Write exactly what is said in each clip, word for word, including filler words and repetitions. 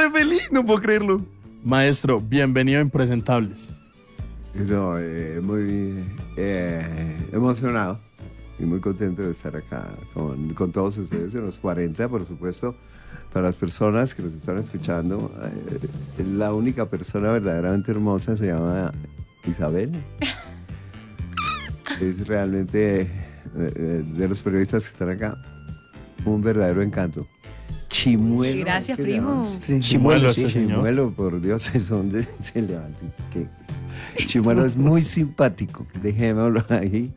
re feliz, no puedo creerlo. Maestro, bienvenido a Impresentables. No, eh, muy eh, emocionado y muy contento de estar acá con, con todos ustedes en los cuarenta, por supuesto. Para las personas que nos están escuchando, eh, la única persona verdaderamente hermosa se llama Isabel. Es realmente, eh, de los periodistas que están acá, un verdadero encanto. Chimuelo. Sí, gracias, primo. Sí, Chimuelo, Chimuelo, sí, este señor. Chimuelo, por Dios, es donde se levanta. ¿Qué? Chimuelo es muy simpático, dejémoslo ahí.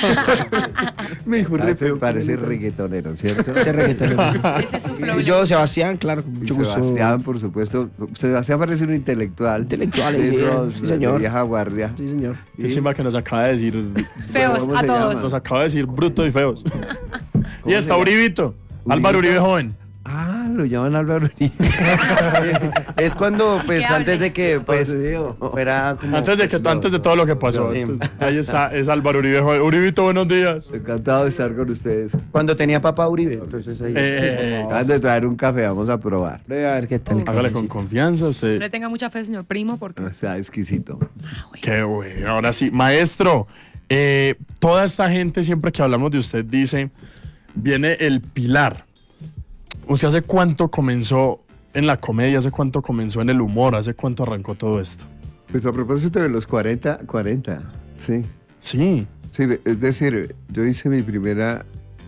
Me dijo re feo. Parece reggaetonero, ¿cierto? Ese reggaetonero. Ese es su Y problema. yo, Sebastián, claro, con Y mucho gusto. Sebastián, por supuesto. Sebastián parece un intelectual. Intelectual, de sí, esos sí, de señor. vieja guardia. Sí, señor. Qué chimba que nos acaba de decir. Feos ¿Cómo a se todos. llama? Nos acaba de decir bruto y feos. Y ¿Cómo está se llama? Uribito. Álvaro Uribe joven. Ah, lo llaman Álvaro Uribe. Es cuando, pues, Que hable. antes de que, pues, Por Dios. fuera como... Antes de que no, antes de no. todo lo que pasó. Sí. Entonces, ahí está, es Álvaro Uribe joven. Uribito, buenos días. Encantado de estar con ustedes. Cuando tenía papá Uribe. Entonces ahí... Eh, Acaban de traer un café, vamos a probar. A ver qué tal. Hágale con confianza No usted. le tenga mucha fe, señor primo, porque... Está exquisito. Qué bueno. Ahora sí, maestro, eh, toda esta gente siempre que hablamos de usted dice, viene el pilar. ¿Usted hace cuánto comenzó en la comedia? ¿Hace cuánto comenzó en el humor? ¿Hace cuánto arrancó todo esto? Pues a propósito de los cuarenta, cuarenta, sí. Sí. Sí, es decir, yo hice mi primera...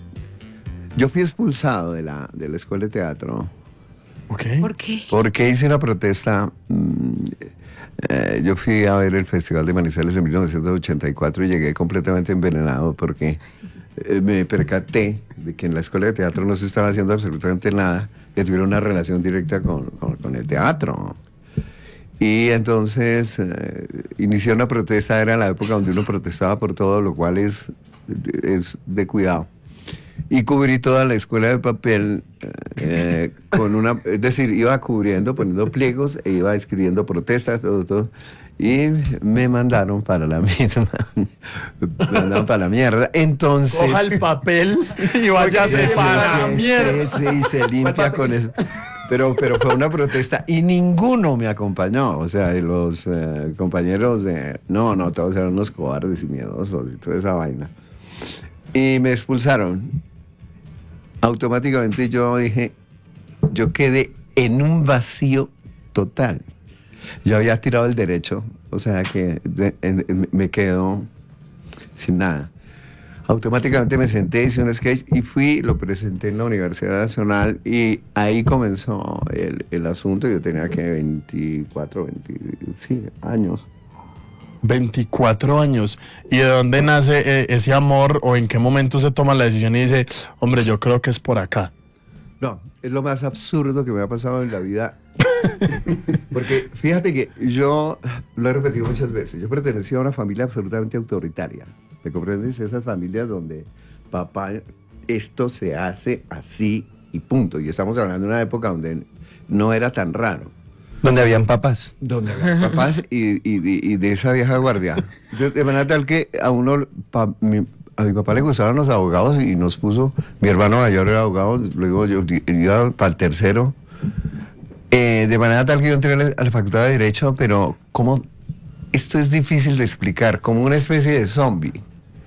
Yo fui expulsado de la, de la escuela de teatro Ok. ¿Por qué? porque hice una protesta. mm, eh, yo fui a ver el Festival de Manizales en mil novecientos ochenta y cuatro y llegué completamente envenenado porque eh, me percaté de que en la escuela de teatro no se estaba haciendo absolutamente nada que tuviera una relación directa con, con- con el teatro. Y entonces eh, inicié una protesta, era la época donde uno protestaba por todo, lo cual es, es de cuidado. Y cubrí toda la escuela de papel eh, con una, es decir, iba cubriendo, poniendo pliegos e iba escribiendo protestas, todo, todo. Y me mandaron para la misma, me mandaron para la mierda. Entonces... Coja el papel y váyase Sí, para la sí, mierda. sí, sí, y se limpia con eso. Pero, pero fue una protesta y ninguno me acompañó. O sea, de los eh, compañeros de... No, no, todos eran unos cobardes y miedosos y toda esa vaina. Y me expulsaron. Automáticamente yo dije, yo quedé en un vacío total. Yo había tirado el derecho, o sea que de- en- en- me quedo sin nada. Automáticamente me senté, hice un sketch y fui, lo presenté en la Universidad Nacional y ahí comenzó el, el asunto. Yo tenía que veinticuatro, veinte, sí, años. veinticuatro años. ¿Y de dónde nace eh, ese amor o en qué momento se toma la decisión y dice, hombre, yo creo que es por acá? No, es lo más absurdo que me ha pasado en la vida. Porque fíjate que yo lo he repetido muchas veces. Yo pertenecía a una familia absolutamente autoritaria. ¿Me comprendes? Esas familias donde papá, esto se hace así y punto. Y estamos hablando de una época donde no era tan raro. Donde habían papas. Donde había papás y, y- y- y de esa vieja guardia. De, de manera tal que a uno, pa- mi- a mi papá le gustaban los abogados y nos puso, mi hermano mayor era abogado, luego yo di- iba para el tercero. Eh, de manera tal que yo entré a la, a la facultad de Derecho, pero como esto es difícil de explicar, como una especie de zombie.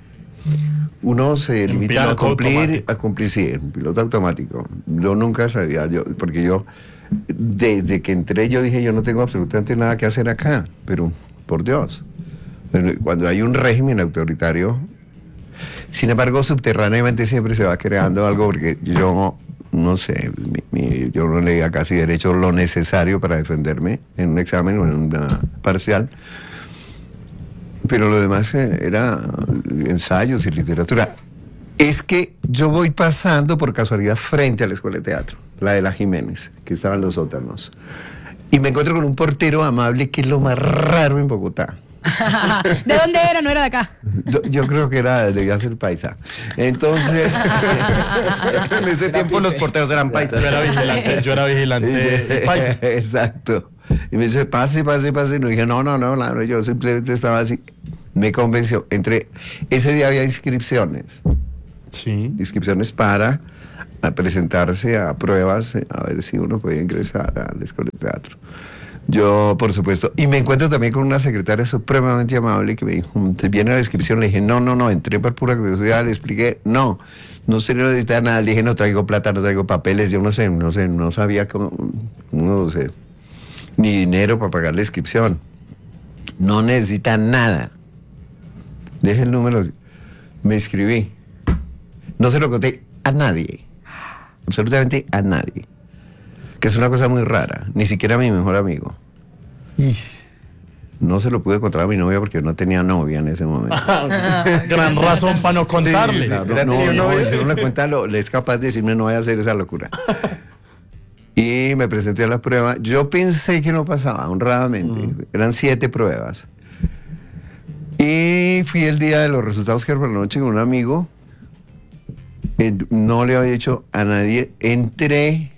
Uno se Un limita a piloto cumplir, automático. a cumplir, sí, un piloto automático. Yo nunca sabía, yo, porque yo, desde que entré, yo dije, yo no tengo absolutamente nada que hacer acá, pero por Dios. Pero cuando hay un régimen autoritario, sin embargo, subterráneamente siempre se va creando algo, porque yo, no sé, mi- mi- yo no leía casi derecho lo necesario para defenderme en un examen o en una parcial. Pero lo demás eh, era ensayos y literatura. Es que yo voy pasando por casualidad frente a la escuela de teatro, la de la Jiménez, que estaba en los sótanos. Y me encuentro con un portero amable, que es lo más raro en Bogotá. ¿De dónde era? No era de acá. Yo, yo creo que era, debía ser paisa. Entonces, En ese tiempo los porteros eran Yo paisas. era vigilante, yo era vigilante paisa. exacto. Y me dice, pase, pase, pase. Y no dije, no, no, no, no, yo simplemente estaba así. Me convenció. Entre ese día había inscripciones. Sí. Inscripciones para a presentarse a pruebas, eh, a ver si uno podía ingresar a la escuela de teatro. Yo, por supuesto, y me encuentro también con una secretaria supremamente amable que me dijo, ¿te viene la descripción? Le dije, no, no, no, entré por pura curiosidad, le expliqué, no, no se necesita nada, le dije, no traigo plata, no traigo papeles, yo no sé, no sé, no sabía cómo, no sé, ni dinero para pagar la inscripción. No necesita nada. Deje el número, me inscribí. No se lo conté a nadie, absolutamente a nadie. Que es una cosa muy rara, ni siquiera a mi mejor amigo. No se lo pude contar a mi novia porque no tenía novia en ese momento. Gran razón para no contarle. Sí, claro, Era no, así, no, ¿no? no, si uno le cuenta, lo, le es capaz de decirme no voy a hacer esa locura. Y me presenté a la prueba. Yo pensé que no pasaba, honradamente. Uh-huh. Eran siete pruebas. Y fui el día de los resultados que era por la noche con un amigo. Eh, no le había dicho a nadie. Entré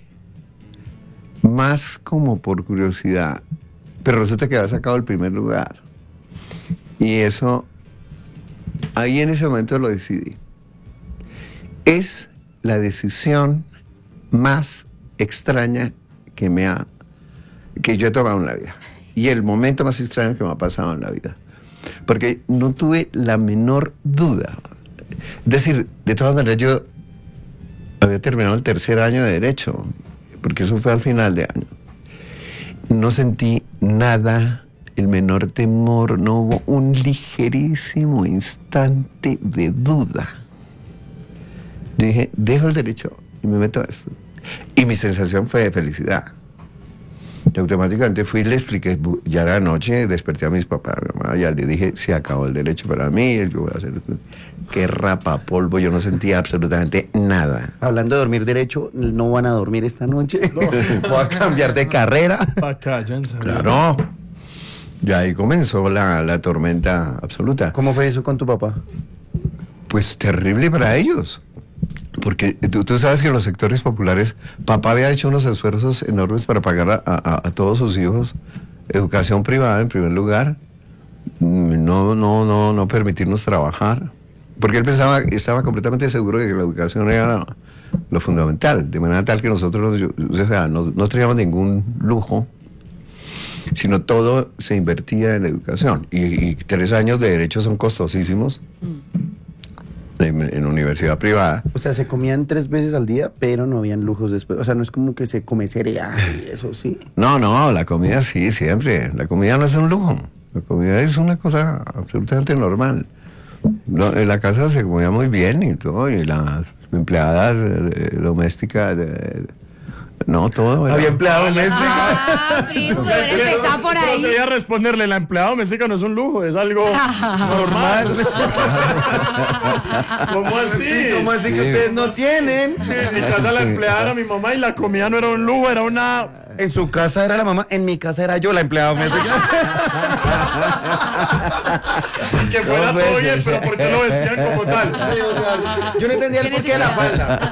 más como por curiosidad, pero resulta que había sacado el primer lugar. Y eso, ahí en ese momento lo decidí. Es la decisión más extraña que me ha, que yo he tomado en la vida. Y el momento más extraño que me ha pasado en la vida. Porque no tuve la menor duda. Es decir, de todas maneras yo había terminado el tercer año de Derecho, porque eso fue al final de año. No sentí nada, el menor temor, no hubo un ligerísimo instante de duda. Dije, dejo el Derecho y me meto a esto. Y mi sensación fue de felicidad. Y automáticamente fui y le expliqué, ya era noche, desperté a mis papás, a mi mamá, ya le dije, se acabó el Derecho para mí, yo voy a hacer esto. Qué rapapolvo, yo no sentía absolutamente nada. Hablando de dormir derecho, no van a dormir esta noche. No. Voy a cambiar de carrera. Pa' cállense. Claro. Y ahí comenzó la, la tormenta absoluta. ¿Cómo fue eso con tu papá? Pues terrible para ellos. Porque tú, tú sabes que en los sectores populares, papá había hecho unos esfuerzos enormes para pagar a, a, a todos sus hijos educación privada en primer lugar, no, no, no, no permitirnos trabajar, porque él pensaba, estaba completamente seguro de que la educación era lo, lo fundamental, de manera tal que nosotros o sea, no, no teníamos ningún lujo, sino todo se invertía en la educación. Y, y tres años de derecho son costosísimos. Mm. En, en universidad privada. O sea, se comían tres veces al día, pero no habían lujos después. O sea, no es como que se come cereal y eso, sí. No, no, la comida sí, siempre. La comida no es un lujo. La comida es una cosa absolutamente normal. No, en la casa se comía muy bien y todo, y las empleadas eh, domésticas... Eh, no, todo era... Había empleado doméstica. Ah, primo, pero era empezar por ahí. No sería responderle, la empleada doméstica no es un lujo, es algo normal. ¿Cómo así? Sí, ¿cómo así que Sí. ustedes no tienen? En mi casa la empleada era mi mamá y la comida no era un lujo, era una... En su casa era la mamá, en mi casa era yo la empleada doméstica. Que fuera No, todo pues, bien, pero ¿por qué lo vestían como tal? Yo no entendía el porqué de la falda.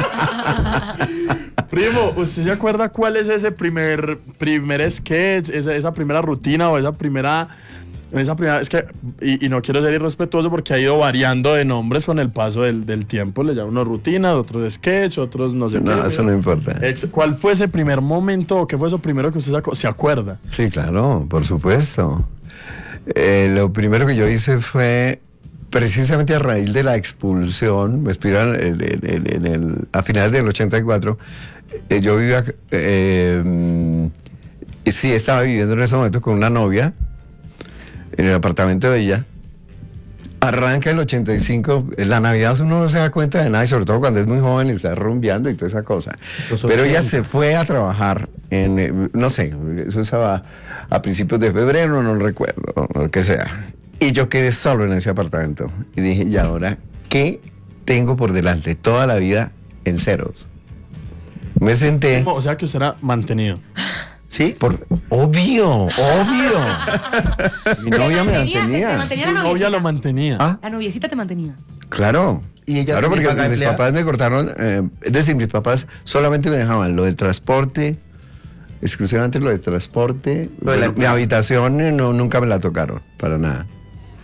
Primo, ¿usted se acuerda cuál es ese primer, primer sketch, esa, esa primera rutina o esa primera... Esa primera, es que, y, y no quiero ser irrespetuoso porque ha ido variando de nombres con el paso del, del tiempo. Le llaman unos rutinas, otros sketch, otros no sé No, qué. eso no importa. Ex- ¿Cuál fue ese primer momento o qué fue eso primero que usted sacó- se acuerda? Sí, claro, por supuesto. Eh, lo primero que yo hice fue precisamente a raíz de la expulsión, me expiran el- el- el- el- el- a finales del ochenta y cuatro, eh, yo vivía, eh, eh, sí, estaba viviendo en ese momento con una novia en el apartamento de ella. Arranca el ochenta y cinco, en la Navidad uno no se da cuenta de nada, y sobre todo cuando es muy joven y está rumbeando y toda esa cosa. Los Pero ella ochenta. se fue a trabajar en, eh, no sé, eso estaba a principios de febrero, no recuerdo, lo que sea. Y yo quedé solo en ese apartamento. Y dije, ¿y ahora qué tengo por delante? Toda la vida en ceros. Me senté... O sea que usted era mantenido. Sí, por, obvio, obvio. Mi novia me mantenía, te- te mantenía. mantenía Su la novia noviecita. lo mantenía. Ah, La noviecita te mantenía. claro. ¿Y ella claro, también porque paga mis empleada? papás me cortaron, eh, es decir, mis papás solamente me dejaban lo del transporte, exclusivamente lo del transporte. Lo de la mi empleada. habitación eh, no, nunca me la tocaron, para nada.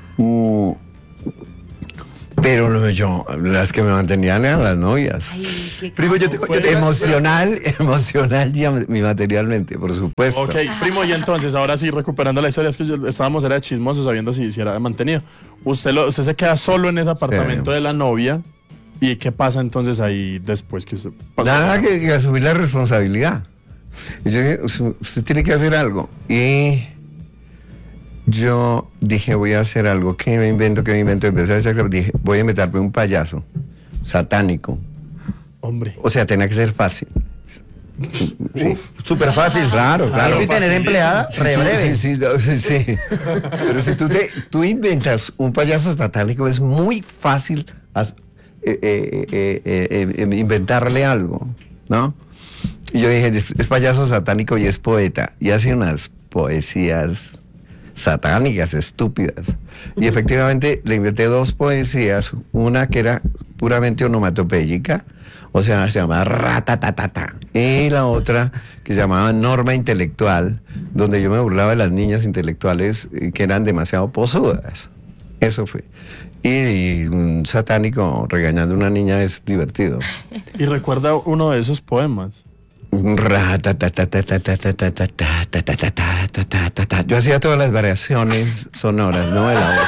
Mm, pero lo- yo, las que me mantenían eran las novias. Ay, qué Primo, yo tengo, yo tengo- Emocional, emocional y materialmente, por supuesto. Ok, primo, y entonces, ahora sí, recuperando la historia, es que yo- estábamos era chismosos sabiendo si, si era de mantenido. Usted, lo, usted se queda solo en ese apartamento Sí. de la novia. ¿Y qué pasa entonces ahí después que usted pasó? Nada que, que asumir la responsabilidad. Y yo dije, "Usted- usted tiene que hacer algo". Y yo dije, voy a hacer algo. ¿Qué me invento? ¿Qué me invento? Empecé a hacer, dije, voy a inventarme un payaso satánico. Hombre. O sea, tenía que ser fácil. Sí, sí. Súper fácil. Claro, claro. Y tener empleada, Si re tú- breve. sí, sí, no, sí. Pero si tú, te, tú inventas un payaso satánico, es muy fácil as- eh, eh, eh, eh, eh, inventarle algo, ¿no? Y yo dije, es, es payaso satánico y es poeta. Y hace unas poesías satánicas, estúpidas. Y efectivamente le inventé dos poesías, una que era puramente onomatopéyica, o sea, se llamaba Ratatatata, y la otra que se llamaba Norma Intelectual, donde yo me burlaba de las niñas intelectuales eh, que eran demasiado posudas. Eso fue. Y, y un satánico regañando a una niña es divertido. ¿Y recuerda uno de esos poemas? Yo hacía todas las variaciones sonoras, ¿no? De la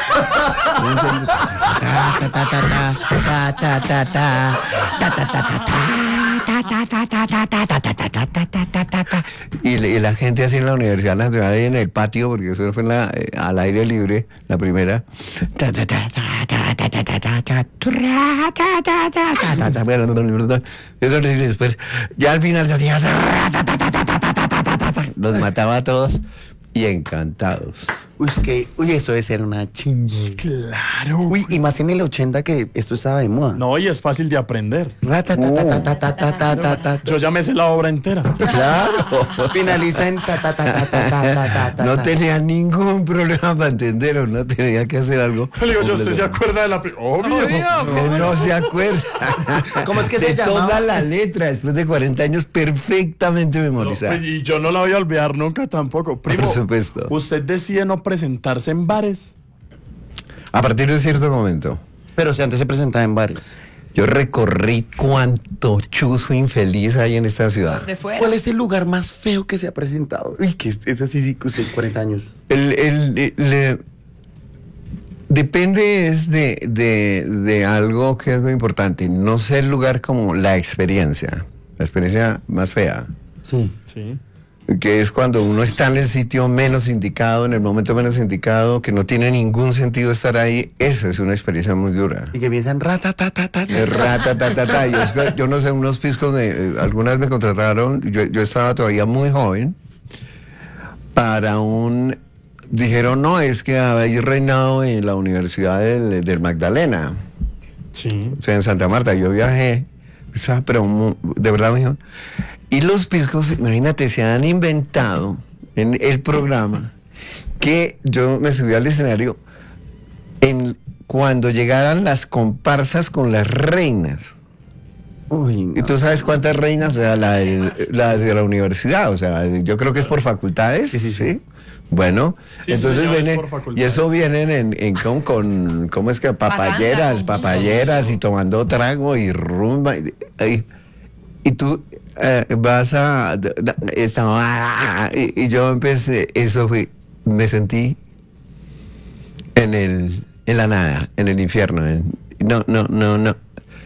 voz. Y, y la gente así en la Universidad Nacional, ahí en el patio, porque eso fue en la, eh, al aire libre, la primera. Eso después, ya al final se hacía. Los mataba a todos y encantados. Uy, es que, uy, eso debe ser una chinga. Claro. Uy, y más en el ochenta que esto estaba de moda. No, y es fácil de aprender. Ratatatatatatatata. Yo ya me sé la obra entera. Claro. Finaliza en ta ta ta ta ta ta ta ta. No tenía ningún problema para entenderlo, no tenía que hacer algo. Le digo, yo, ¿usted se acuerda de la pri- Obvio. Él no se acuerda. ¿Cómo es que de se llamaba? toda la letra, después de cuarenta años, perfectamente No, memorizada. pues, y yo no la voy a olvidar nunca tampoco. Primo, Por supuesto. ¿usted decide no presentarse en bares? A partir de cierto momento, Pero si antes se presentaba en bares. yo recorrí cuánto chuzo infeliz hay en esta ciudad. De fuera. ¿Cuál es el lugar más feo que se ha presentado? Uy, que es, es así, sí, que usted cuarenta años. El, el- el- le- depende es de, de, de algo que es muy importante. No sé el lugar como la experiencia. La experiencia más fea. Sí. Sí. Que es cuando uno está en el sitio menos indicado, en el momento menos indicado, que no tiene ningún sentido estar ahí. Esa es una experiencia muy dura. Y que piensan ratatatata. Eh, rata, ta, ta, ta. Yo, yo no sé, unos piscos, me, eh, algunas me contrataron, yo, yo estaba todavía muy joven, para un... Dijeron, no, es que habéis reinado en la Universidad del, del Magdalena, Sí. o sea, en Santa Marta. Yo viajé, o sea, pero mu- de verdad me dijeron. Y los piscos, imagínate, se han inventado en el programa que yo me subí al escenario en, cuando llegaran las comparsas con las reinas. Uy, no. ¿Y tú sabes cuántas reinas? O sea, la, de- la de la universidad, o sea, yo creo que es por facultades. Sí, sí, sí. Bueno, Sí, entonces señor, es viene, por y facultades. eso vienen en, en con, con, ¿cómo es que? Papayeras, Parranda, con papayeras y tomando trago y rumba. Y, y- y tú eh, vas a... d- d- estaba- y, y yo empecé, eso fue, me sentí en el, en la nada, en el infierno. en- no, no, no, no.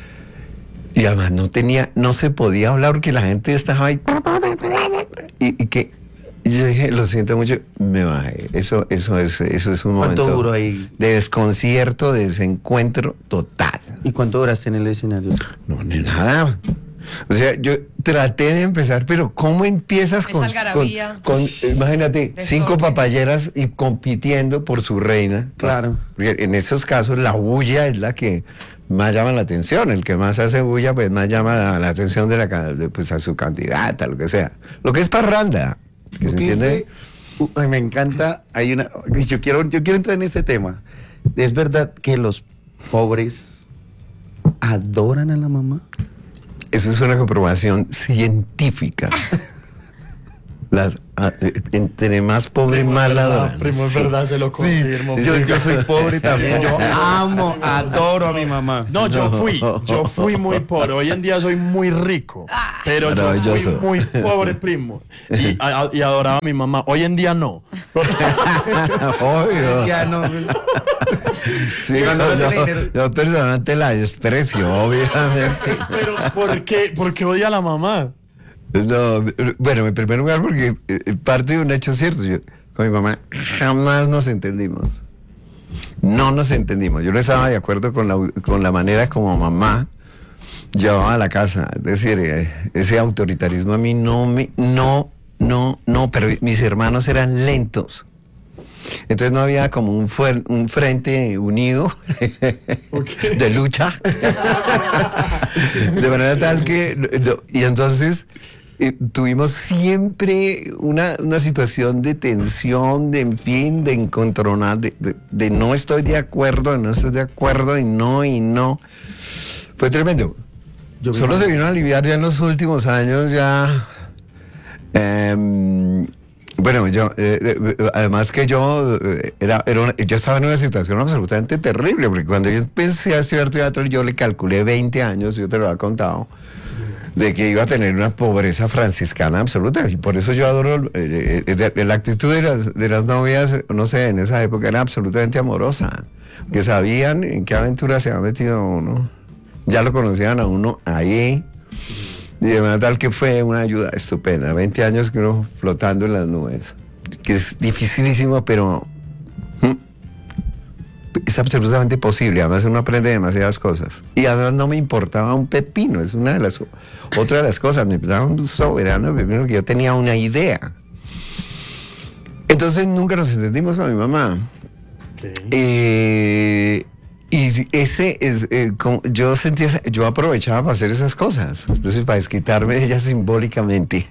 Y además no tenía, no se podía hablar porque la gente estaba ahí. Y, y que y yo dije, lo siento mucho, me bajé. Eso, eso es, eso es un ¿Cuánto momento duró ahí? de desconcierto, de desencuentro total. ¿Y cuánto duraste en el escenario? No, ni nada. O sea, yo traté de empezar, pero ¿cómo empiezas Es con, con, algarabía. con, imagínate, cinco Desorden. papayeras y compitiendo por su reina? Claro. Porque en esos casos la bulla es la que más llama la atención. El que más hace bulla, pues más llama la atención de la ca- de, pues, a su candidata, lo que sea. Lo que es parranda, que se ¿Qué entiende. fue? Uh, ay, me encanta. Hay una. Yo quiero, yo quiero entrar en este tema. ¿Es verdad que los pobres adoran a la mamá? Eso es una comprobación científica. Las ah, eh, entre más pobre, más la adoran. Primo, es Sí. verdad, se lo Sí, confirmo. yo, yo soy pobre también. Yo amo, adoro a mi mamá. No, yo fui, yo fui muy pobre. Hoy en día soy muy rico, pero yo fui Maravilloso. muy pobre, primo. Y, a- a- y adoraba a mi mamá. Hoy en día no. Obvio. Ya no. Sí, Cuando no, no tiene yo, dinero. yo personalmente la desprecio, obviamente. Pero ¿por qué? ¿Por qué odia a la mamá? No, bueno, en primer lugar porque eh, parte de un hecho cierto. Yo con mi mamá jamás nos entendimos. No nos entendimos. Yo no estaba de acuerdo con la, con la manera como mamá llevaba a la casa. Es decir, eh, ese autoritarismo a mí no me... No, no, no, pero mis hermanos eran lentos. Entonces no había como un, fuer- un frente unido de lucha. De manera tal que... no, y entonces eh, tuvimos siempre una, una situación de tensión, de en fin, de encontronar, de, de- de no estoy de acuerdo, de no estoy de acuerdo, y no, y no. Fue tremendo. Yo Solo me- se vino a aliviar ya en los últimos años, ya... em, bueno, yo, eh, eh, además que yo eh, era, era una- yo estaba en una situación absolutamente terrible, porque cuando yo empecé a estudiar teatro, yo le calculé veinte años, yo te lo había contado, de que iba a tener una pobreza franciscana absoluta, y por eso yo adoro, eh, eh, de- la actitud de las, de las novias, no sé, en esa época era absolutamente amorosa, que sabían en qué aventura se había metido uno, ya lo conocían a uno ahí. Y de manera tal que fue una ayuda estupenda. veinte años que uno flotando en las nubes. Que es dificilísimo, pero mm, es absolutamente posible. Además uno aprende demasiadas cosas. Y además no me importaba un pepino. Es una de las... Otra de las cosas. Me importaba un soberano pepino que yo tenía una idea. Entonces nunca nos entendimos con mi mamá. Eh, y ese es, eh, como- yo sentía, esa- yo aprovechaba para hacer esas cosas, entonces para desquitarme de ellas simbólicamente.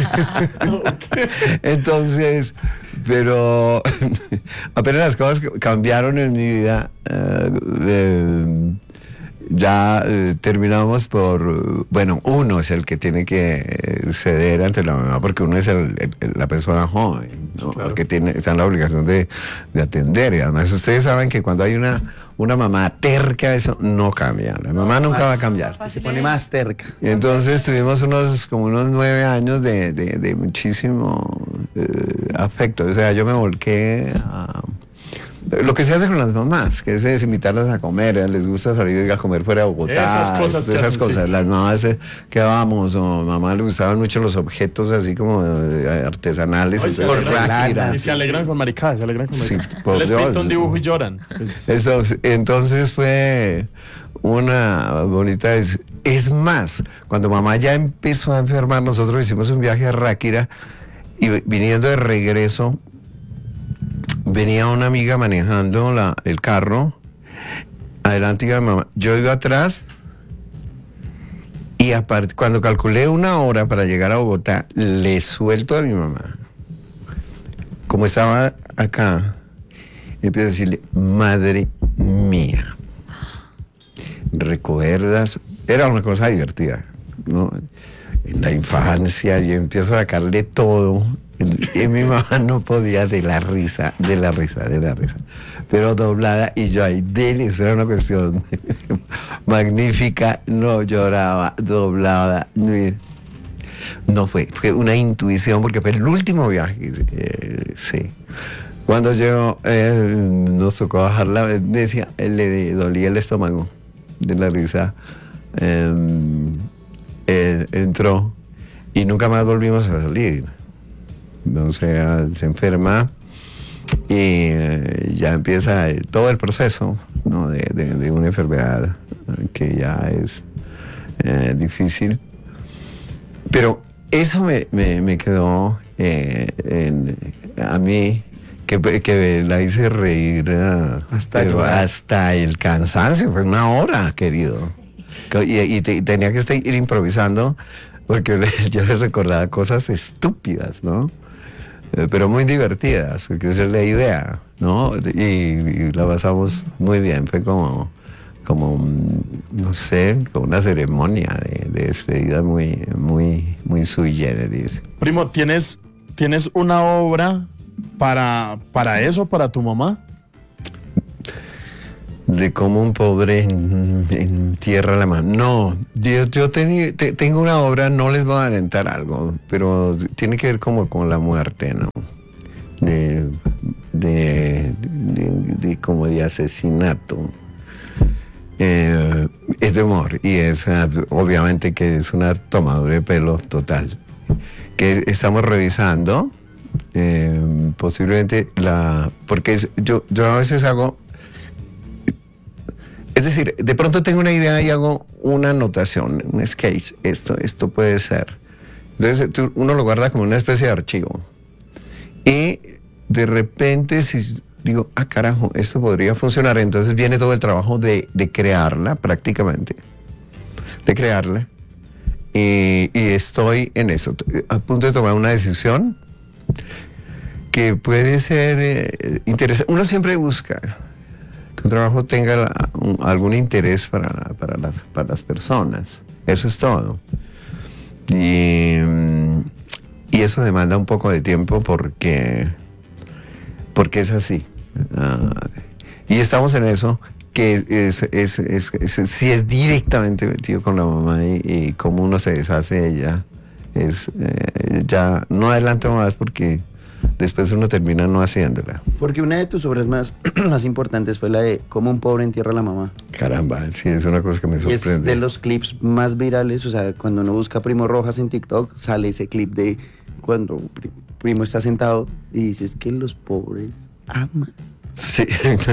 Entonces, pero apenas las cosas cambiaron en mi vida, eh, eh, ya eh, terminamos por, bueno, uno es el que tiene que eh, ceder ante la mamá, porque uno es el- el- la persona joven, ¿no? claro. Que tiene, está en la obligación de, de atender. Y además ustedes saben que cuando hay una, una mamá terca, eso no cambia. La mamá nunca va a cambiar. Se pone más cerca. Y entonces tuvimos unos como unos nueve años de, de- de muchísimo eh, afecto. O sea, yo me volqué a lo que se hace con las mamás, que es invitarlas a comer. A ellas les gusta salir a comer fuera de Bogotá. Esas cosas que esas hacen, cosas. sí. Las mamás eh, que vamos, o mamá le gustaban mucho los objetos así como eh, artesanales. Ay, se entonces, alegran. ráquira. Y se alegran con maricadas, se alegran con Sí, maricadas. por Se les Dios. pinta un dibujo y lloran. Es- Eso, entonces fue una bonita... Es, es más, cuando mamá ya empezó a enfermar, nosotros hicimos un viaje a Ráquira y viniendo de regreso, venía una amiga manejando la, el carro, adelante iba mamá, yo iba atrás y aparte, cuando calculé una hora para llegar a Bogotá, le suelto a mi mamá. Como estaba acá, y empiezo a decirle, madre mía, recuerdas, era una cosa divertida, ¿no? En la infancia yo empiezo a sacarle todo, y mi mamá no podía de la risa, de la risa, de la risa, pero doblada, y yo ahí, dele, eso era una cuestión magnífica, no lloraba, doblada, no, no fue, fue una intuición, porque fue el último viaje, eh, sí. Cuando llegó, eh, nos tocó bajar la, me decía, le dolía el estómago de la risa. Eh, eh, entró y nunca más volvimos a salir. O sea, se enferma y eh, ya empieza el- todo el proceso, ¿no? de, de- de una enfermedad eh, que ya es eh, difícil. Pero eso me, me- me quedó eh, en- a mí, que, que la hice reír eh, Hasta pero llorar. hasta el cansancio, fue una hora, querido. Y, y te- y tenía que estar ir improvisando, porque le- yo le recordaba cosas estúpidas, ¿no? Eh, pero muy divertidas, porque esa es la idea, ¿no? Y, y la pasamos muy bien, fue como, como un, no sé, como una ceremonia de, de despedida muy, muy, muy sui generis. Primo, tienes ¿tienes una obra para, para eso, para tu mamá? De cómo un pobre en, en tierra la mano. No, yo, yo teni- te- tengo una obra, no les voy a adelantar algo, pero tiene que ver como con la muerte, ¿no? De, de, de, de como de asesinato. Eh, es de humor y es ah, obviamente que es una tomadura de pelo total. Que estamos revisando, eh, posiblemente la... Porque es- yo, yo a veces hago... Es decir, de pronto tengo una idea y hago una anotación, un sketch, esto, esto puede ser. Entonces tú- uno lo guarda como una especie de archivo. Y de repente si digo, ah carajo, esto podría funcionar, entonces viene todo el trabajo de, de crearla prácticamente. De crearla. Y, y estoy en eso, a punto de tomar una decisión que puede ser eh, interesante. Uno siempre busca que un trabajo tenga la- un- algún interés para, para, las, para las personas. Eso es todo. Y, mm, y eso demanda un poco de tiempo porque, porque es así. Ah, y estamos en eso, que es, es, es, es- sí es directamente metido con la mamá y, y cómo uno se deshace de ella. Es, eh, ya no adelanto más porque después uno termina no haciéndola. Porque una de tus obras más, más importantes fue la de Cómo un pobre entierra a la mamá. Caramba, sí, es una cosa que me Y es sorprende. de los clips más virales, o sea, cuando uno busca Primo Rojas en TikTok, sale ese clip de cuando Pri- Primo está sentado y dices que los pobres aman. Sí.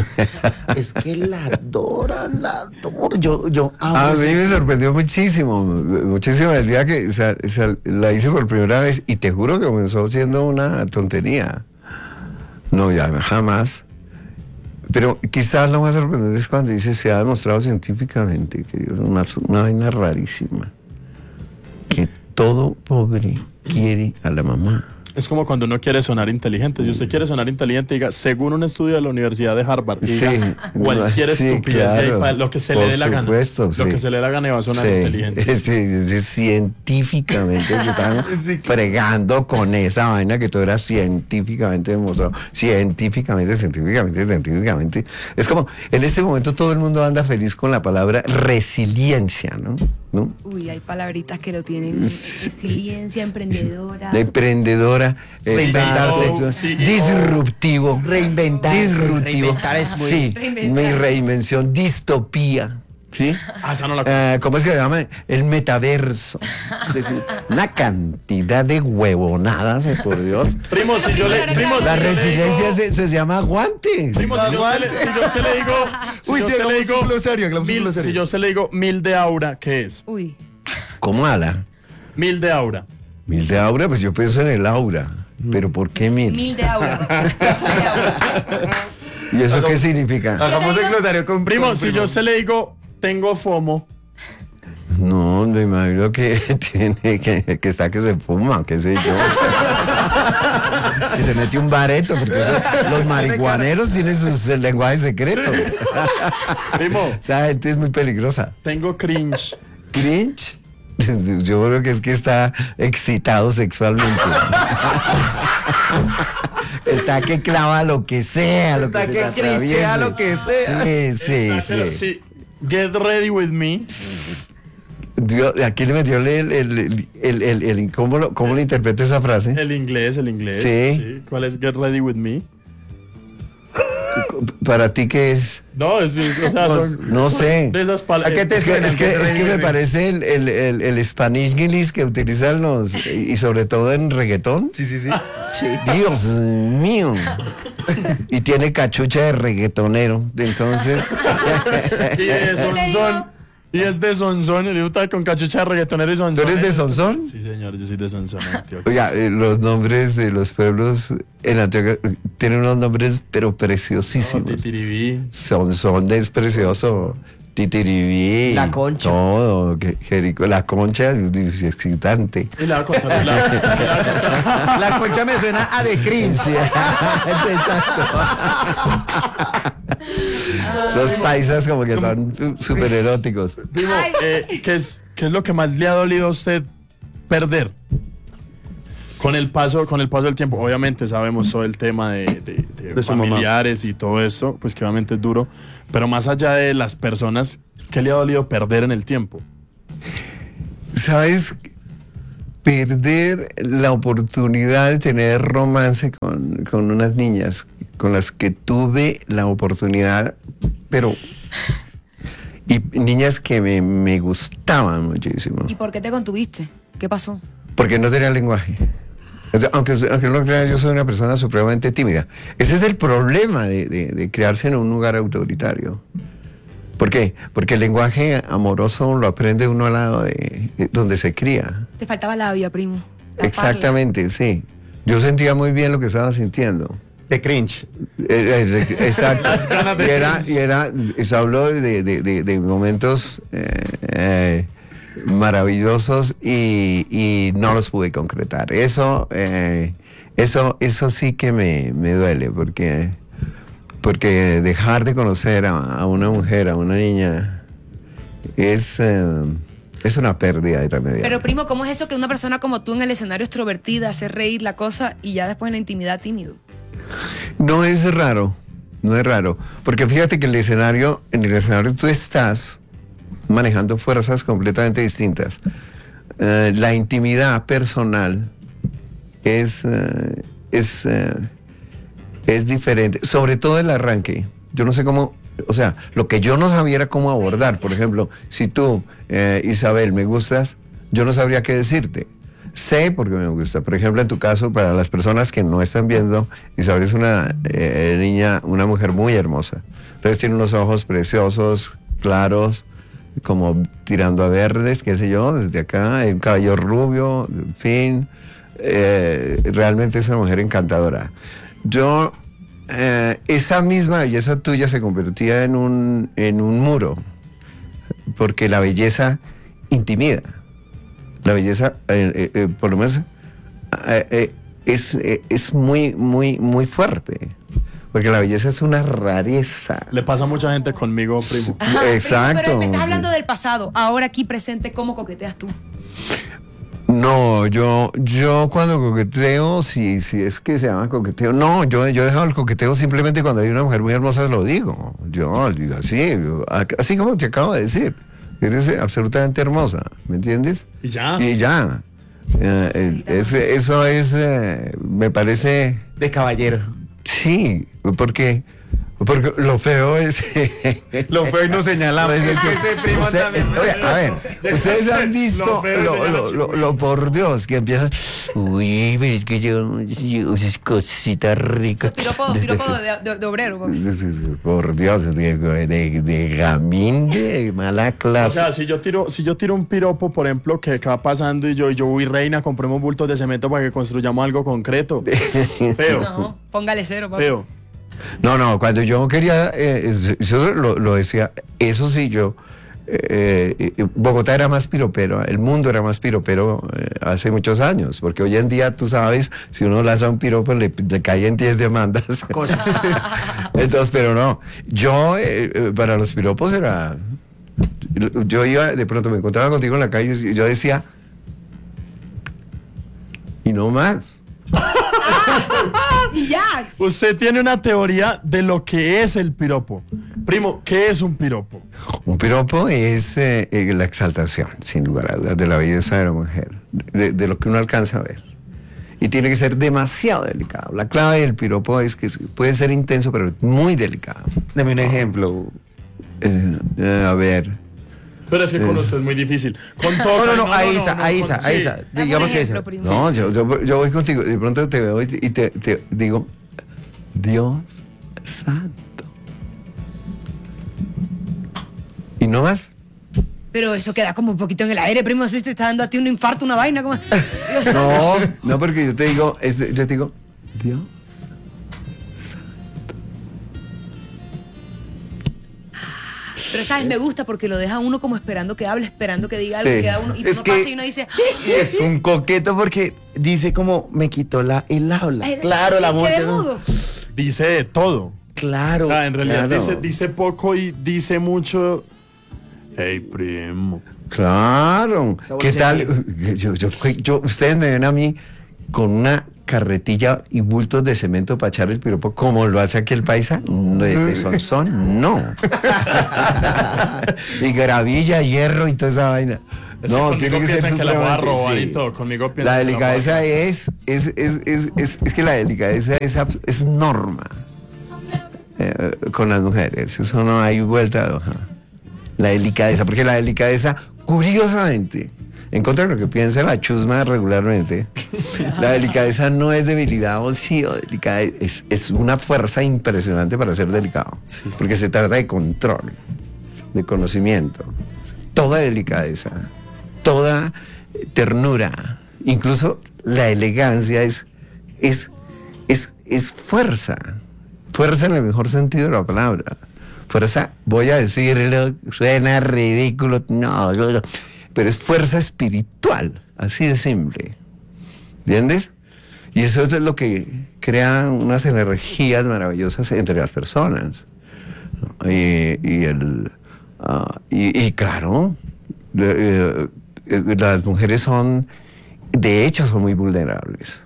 Es que la adoran, la adoran. Yo, yo amo A mí ese me clip. sorprendió muchísimo, muchísimo el día que o sea, o sea, la hice por primera vez y te juro que comenzó siendo una tontería. No, ya jamás. Pero quizás lo más sorprendente es cuando dice se ha demostrado científicamente que es una, una vaina rarísima. Que todo pobre quiere a la mamá. Es como cuando uno quiere sonar inteligente. Si usted quiere sonar inteligente, diga, según un estudio de la Universidad de Harvard, y diga Sí, cualquier sí, estupidez de ahí claro. pa- lo que se le Por dé la gana. supuesto, Lo sí. que se le dé la gana y va a sonar Sí, inteligente. sí, sí, científicamente se están fregando con esa vaina que todo era científicamente demostrado. Científicamente, científicamente, científicamente. Es como, en este momento todo el mundo anda feliz con la palabra resiliencia, ¿no? ¿No? Uy, hay palabritas que lo tienen. Resiliencia, emprendedora. De emprendedora, Reinventarse. exacto, Sí. disruptivo, Reinventarse, disruptivo, reinventar es muy- sí, Reinventar. mi reinvención, distopía, ¿sí? Ah, esa no la conozco. Eh, ¿Cómo es que se llama? El metaverso. Es decir, una cantidad de huevonadas, eh, por Dios. Primo, si yo le, primo, si La yo le resiliencia digo- se, se llama aguante. Primo, si yo, se le, si yo se le digo. Si Uy, yo sí, se le hagamos digo un glosario, hagamos un mil- glosario. Si yo se le digo mil de aura, ¿qué es? Uy. ¿Cómo ala? Mil de aura. Mil de aura, pues yo pienso en el aura. Pero ¿por qué mil? Mil de aura. Mil de aura. ¿Y eso qué significa? Hagamos el glosario con Primo, con si yo se le digo, tengo FOMO. No, me imagino que tiene que, que está que se fuma, qué sé yo. Que se mete un bareto, porque los marihuaneros tienen sus el lenguaje secreto. Primo, Esa gente es muy peligrosa. tengo cringe. ¿Cringe? Yo creo que es que está excitado sexualmente. Está que clava lo que sea, lo Está que, que se le crinchea atraviese. lo que sea. Sí, sí, Sáquelo, sí. sí. Get ready with me. Dios, aquí le metió el, el, el, el, el- el- ¿cómo, lo, ¿cómo le interpreta esa frase? El inglés, el inglés. Sí. ¿Cuál es get ready with me? ¿Para ti qué es? No, es, es- o sea, son, No sé. de esas ¿A palabras. qué te Es que, suena? es que- ¿Qué es que me revive? parece el, el, el, el Spanish English que utilizan los, y sobre todo en reggaetón. Sí, sí, sí. Dios mío. Y tiene cachucha de reggaetonero. Entonces, Y de te Sonsón. digo? Y es de Sonsón. El hijo está con cachucha de reggaetonero y Sonsón. ¿tú eres de Sonsón? Sí, señor, yo soy de Sonsón, Antioquia. Oiga, eh, los nombres de los pueblos en Antioquia tienen unos nombres, pero preciosísimos. Titiribí. Sonsón es precioso. Titiribí. La Concha. Todo. que- Jerico, la concha es excitante. Y le va a contar. Le va a- le va a contar. La concha me suena a de cringe. Sí, exacto. Esos paisas como que son súper eróticos. Primo, Ay. eh, ¿qué, es, ¿qué es lo que más le ha dolido a usted perder? Con el paso, con el paso del tiempo, obviamente sabemos todo el tema de, de- de De su mamá. familiares y todo esto, pues que obviamente es duro. Pero más allá de las personas, ¿qué le ha dolido perder en el tiempo? ¿Sabes? Perder la oportunidad de tener romance con, con unas niñas con las que tuve la oportunidad, pero... Y niñas que me, me gustaban muchísimo. ¿Y por qué te contuviste? ¿Qué pasó? Porque no tenía lenguaje. O sea, aunque, aunque no lo crean, yo soy una persona supremamente tímida. Ese es el problema de, de, de criarse en un lugar autoritario. ¿Por qué? Porque el lenguaje amoroso lo aprende uno al lado de, de donde se cría. Te faltaba labia, primo. La Exactamente, sí. Yo sentía muy bien lo que estaba sintiendo. De cringe. Eh, eh, exacto. Y era, y era, se habló de, de, de, de momentos eh, eh, maravillosos y, y no los pude concretar. Eso, eh, eso, eso sí que me, me duele, porque, porque dejar de conocer a, a una mujer, a una niña, es, eh, es una pérdida irremediable. Pero primo, ¿cómo es eso que una persona como tú en el escenario extrovertida hace reír la cosa y ya después en la intimidad tímido? No es raro, no es raro, porque fíjate que el escenario, en el escenario tú estás manejando fuerzas completamente distintas. Eh, la intimidad personal es, eh, es, eh, es diferente, sobre todo el arranque. Yo no sé cómo, o sea, lo que yo no sabía era cómo abordar. Por ejemplo, si tú, eh, Isabel, me gustas, yo no sabría qué decirte. Sé porque me gusta. Por ejemplo, en tu caso, para las personas que no están viendo, Isabel es una eh, niña, una mujer muy hermosa. Entonces tiene unos ojos preciosos, claros, como tirando a verdes, qué sé yo, desde acá, un cabello rubio, en fin. Eh, realmente es una mujer encantadora. Yo, eh, esa misma belleza tuya se convertía en un, en un muro, porque la belleza intimida. La belleza, eh, eh, eh, por lo menos, eh, eh, es, eh, es muy, muy, muy fuerte. Porque la belleza es una rareza. Le pasa a mucha gente conmigo, primo. Ajá, Exacto. Pero me estás hablando del pasado. Ahora aquí presente, ¿cómo coqueteas tú? No, yo, yo cuando coqueteo, si, si es que se llama coqueteo, no, yo, yo he dejado el coqueteo simplemente cuando hay una mujer muy hermosa, lo digo. Yo digo así, yo- así como te acabo de decir. Eres absolutamente hermosa, ¿me entiendes? Y ya. Y ya. Eh, eh, es- eso es, eh, me parece, De caballero. sí, porque, porque lo feo es... Lo feo y no señalamos. Pues es que- Ese primo usted- también. oye, a ver, ustedes han visto Lo feo lo, señala lo, lo, lo por Dios que empiezan. Uy, pero es que yo, yo esas cositas Eso ricas. es piropo, piropo de, de- de obrero, papi. Por Dios, de, de, de gamín de mala O clase. sea, si yo tiro, si yo tiro un piropo, por ejemplo, que va pasando y yo, y yo, uy, reina, compremos bultos de cemento para que construyamos algo concreto. Feo, No, póngale cero, papi. feo. No, no, cuando yo quería, eh, yo lo, lo decía, eso sí, yo, eh, eh, Bogotá era más piropero, el mundo era más piropero eh, hace muchos años, porque hoy en día, tú sabes, si uno lanza un piropo le, le caen diez demandas. Entonces, pero no, yo eh, eh, para los piropos era, yo iba, de pronto me encontraba contigo en la calle y yo decía, y no más. Y ya. Usted tiene una teoría de lo que es el piropo. Primo, ¿qué es un piropo? Un piropo es eh, eh, la exaltación, sin lugar a dudas, de la belleza de la mujer, de, de lo que uno alcanza a ver. Y tiene que ser demasiado delicado. La clave del piropo es que puede ser intenso, pero muy delicado. Deme un ejemplo. Eh, eh, a ver. Pero es que con usted es muy difícil. Con todo. No, no, no, ahí está, ahí con- está, ahí sí. está. Dame Digamos un que ejemplo, esa. primo. No, yo, yo, yo voy contigo. De pronto te veo y te, y te- te digo, Dios santo. Y no más. Pero eso queda como un poquito en el aire, primo. Si te está dando a ti un infarto, una vaina. Como... Dios santo. No, no, porque yo te digo, es- yo te digo, Dios. Pero sabes, me gusta porque lo deja uno como esperando que hable, esperando que diga algo, Sí. que queda uno, y Es uno que- pasa y uno dice, Es un coqueto porque dice como me quitó la, el habla. "Ay, Claro, la quedé mujer. mudo". Dice de todo. Claro. O sea, en realidad claro. dice, dice poco y dice mucho. Hey, primo. Claro. Sabor ¿Qué tal? sentido. Yo, yo, yo- ustedes me ven a mí con una carretilla y bultos de cemento para echar el piropo como lo hace aquí el paisa, no, de, de Sonsón, no. Y gravilla, hierro y toda esa vaina. Es No, que tiene que ser piensan que la voy a supremamente, robar sí. y todo. Conmigo piensan La que la delicadeza voy a- es es, es, es, es, es que la delicadeza es, abs- es norma eh, con las mujeres. Eso no hay vuelta de hoja. La delicadeza, porque la delicadeza, curiosamente, en contra de lo que piensa la chusma regularmente, la delicadeza no es debilidad o sí o delicadeza, es, es una fuerza impresionante para ser delicado. Porque se trata de control, de conocimiento. Toda delicadeza, toda ternura, incluso la elegancia es, es, es, es fuerza, fuerza en el mejor sentido de la palabra. Fuerza, voy a decirlo, suena ridículo, no, no, no, pero es fuerza espiritual, así de simple. ¿Entiendes? Y eso es lo que crea unas energías maravillosas entre las personas. Y, y el, ah, y, y claro, eh, eh, las mujeres son, de hecho, son muy vulnerables.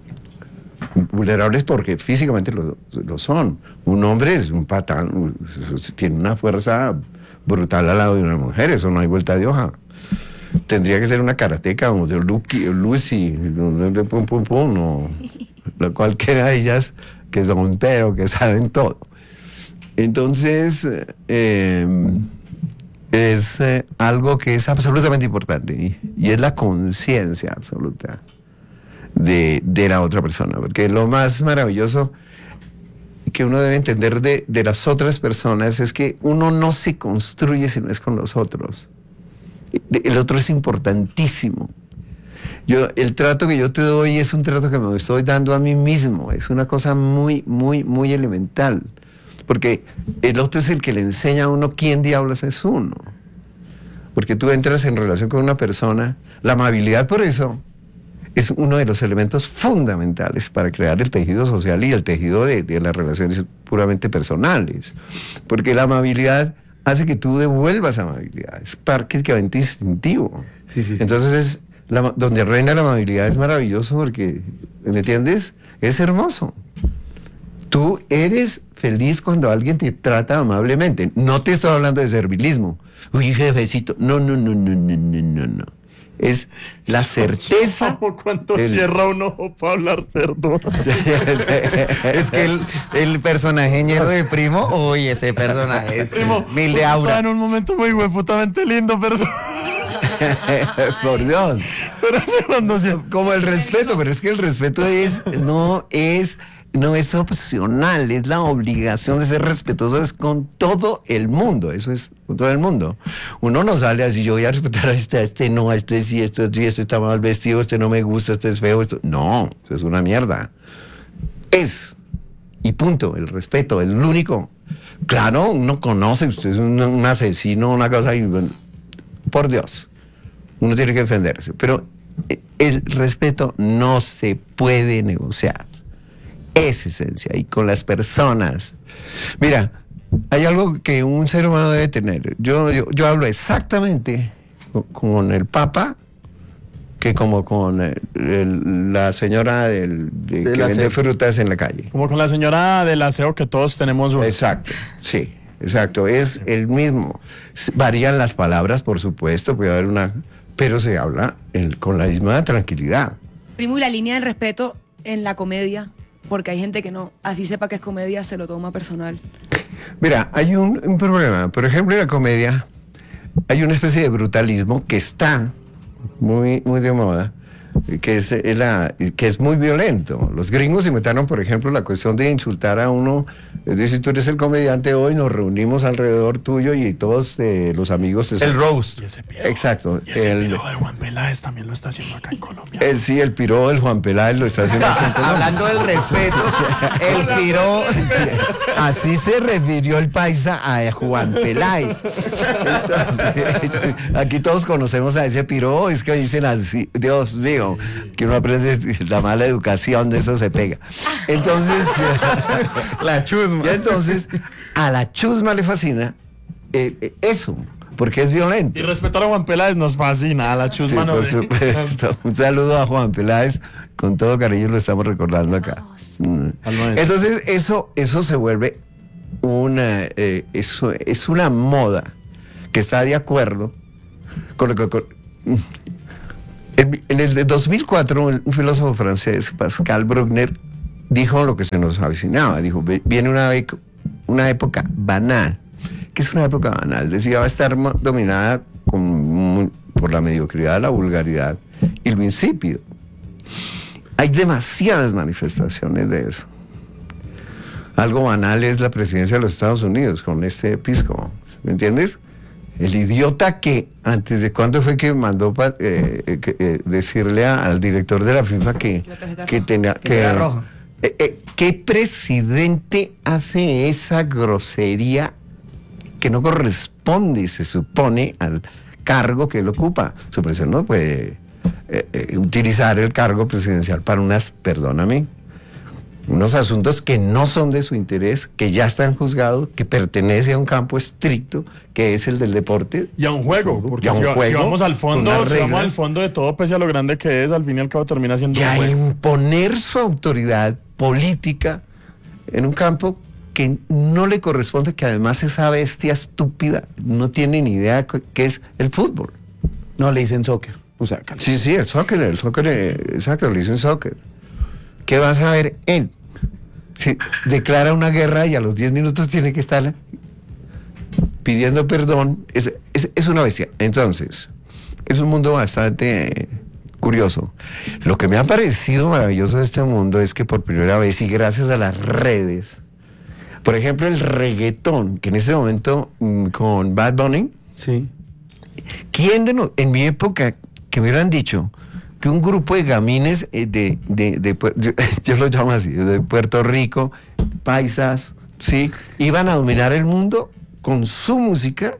Vulnerables porque físicamente lo, lo son. Un hombre es un patán, tiene una fuerza brutal al lado de una mujer, eso no hay vuelta de hoja. Tendría que ser una karateca o de Lucky, Lucy, de pum pum pum, o la cualquiera de ellas que son pero que saben todo. Entonces, eh, es eh, algo que es absolutamente importante y, y es la conciencia absoluta de, de la otra persona, porque lo más maravilloso que uno debe entender de, de las otras personas es que uno no se construye si no es con los otros. El otro es importantísimo. Yo, el trato que yo te doy es un trato que me estoy dando a mí mismo, es una cosa muy, muy, muy elemental, porque el otro es el que le enseña a uno quién diablos es uno. Porque tú entras en relación con una persona, la amabilidad por eso es uno de los elementos fundamentales para crear el tejido social y el tejido de, de las relaciones puramente personales. Porque la amabilidad hace que tú devuelvas amabilidad, es prácticamente instintivo. Sí, sí, sí. Entonces, es la, donde reina la amabilidad es maravilloso porque, ¿me entiendes? Es hermoso. Tú eres feliz cuando alguien te trata amablemente. No te estoy hablando de servilismo. Uy, jefecito. No, no, no, no, no, no, no, no. Es la certeza. Como cuando el- cierra un ojo para hablar, perdón. Es que el, el personaje ñero de Primo, uy, ese personaje es Primo, mil de estaba aura. en un momento muy hueputamente lindo, perdón. Por Dios. Pero es cuando se... Como el respeto, pero es que el respeto es, no es, no es opcional, es la obligación de ser respetuoso, es con todo el mundo, eso es con todo el mundo. Uno no sale así, yo voy a respetar a este, a este no, a este sí, esto sí, este está mal vestido, este no me gusta, este es feo, esto. No, eso es una mierda. Es, y punto, el respeto, el único. Claro, uno conoce, usted es un, un asesino, una cosa, y bueno, por Dios, uno tiene que defenderse, pero el respeto no se puede negociar. Es esencia. Y con las personas. Mira, hay algo que un ser humano debe tener. Yo, yo, yo hablo exactamente con, con el Papa que como con el- el- la señora del, de- De que la vende ce- frutas en la calle. Como con la señora del aseo que todos tenemos uno. Exacto, sí, exacto. Es el mismo. S- Varían las palabras, por supuesto, puede haber una, pero se habla el- con la misma tranquilidad. Primo, y la línea del respeto en la comedia, porque hay gente que no, así sepa que es comedia, se lo toma personal. Mira, hay un, un problema. Por ejemplo, en la comedia hay una especie de brutalismo que está muy, muy de moda, que es, eh, la, que es muy violento. Los gringos inventaron, por ejemplo, la cuestión de insultar a uno. Es decir, tú eres el comediante hoy, nos reunimos alrededor tuyo y todos eh, los amigos te El roast. Y ese piro. Exacto. Y ese El, piro de Juan Peláez también lo está haciendo acá en Colombia. el, sí, el piro del Juan Peláez lo está haciendo. aquí en Colombia. Hablando del respeto, el piro. Así se refirió el paisa a Juan Peláez. Entonces, aquí todos conocemos a ese piro, es que dicen así, Dios mío, que uno aprende la mala educación, de eso se pega. Entonces, La chusma. y entonces a la chusma le fascina eh, eh, eso, porque es violento. Y respetar a Juan Peláez nos fascina, a la Sí, chusma no. por supuesto. Un saludo a Juan Peláez, con todo cariño lo estamos recordando acá. Mm. Entonces eso, eso se vuelve una, eh, eso es una moda que está de acuerdo con lo que... Con, en, en el de dos mil cuatro, un filósofo francés, Pascal Bruckner, dijo lo que se nos avecinaba. Dijo, viene una, una época banal. ¿Qué es una época banal? Decía, va a estar dominada con, por la mediocridad, la vulgaridad y lo insípido. Hay demasiadas manifestaciones de eso. Algo banal es la presidencia de los Estados Unidos con este episcopo, ¿me entiendes? El idiota que, antes de cuándo fue que mandó pa, eh, que, eh, decirle a, al director de la FIFA que, que tenía que, que era roja. Eh, eh, ¿Qué presidente hace esa grosería que no corresponde, se supone, al cargo que él ocupa? Su presidente no puede eh, eh, utilizar el cargo presidencial para unas, perdóname, unos asuntos que no son de su interés, que ya están juzgados, que pertenece a un campo estricto, que es el del deporte. Y a un juego, porque y a un si, juego, si vamos al fondo, si reglas, vamos al fondo de todo, pese a lo grande que es, al fin y al cabo termina siendo y un a juego. imponer su autoridad política en un campo que no le corresponde, que además esa bestia estúpida no tiene ni idea qué es el fútbol. No, le dicen soccer. O sea, sí, sí, el soccer, el soccer, eh, exacto, le dicen soccer. ¿Qué va a saber él? Si declara una guerra y a los diez minutos tiene que estar pidiendo perdón, es, es, es una bestia. Entonces, es un mundo bastante eh, curioso. Lo que me ha parecido maravilloso de este mundo es que por primera vez, y gracias a las redes, por ejemplo, el reggaetón, que en ese momento mmm, con Bad Bunny, sí. ¿Quién de no, en mi época, que me hubieran dicho que un grupo de gamines eh, de, de, de, de yo, yo lo llamo así, de Puerto Rico, paisas, ¿sí? Iban a dominar el mundo con su música?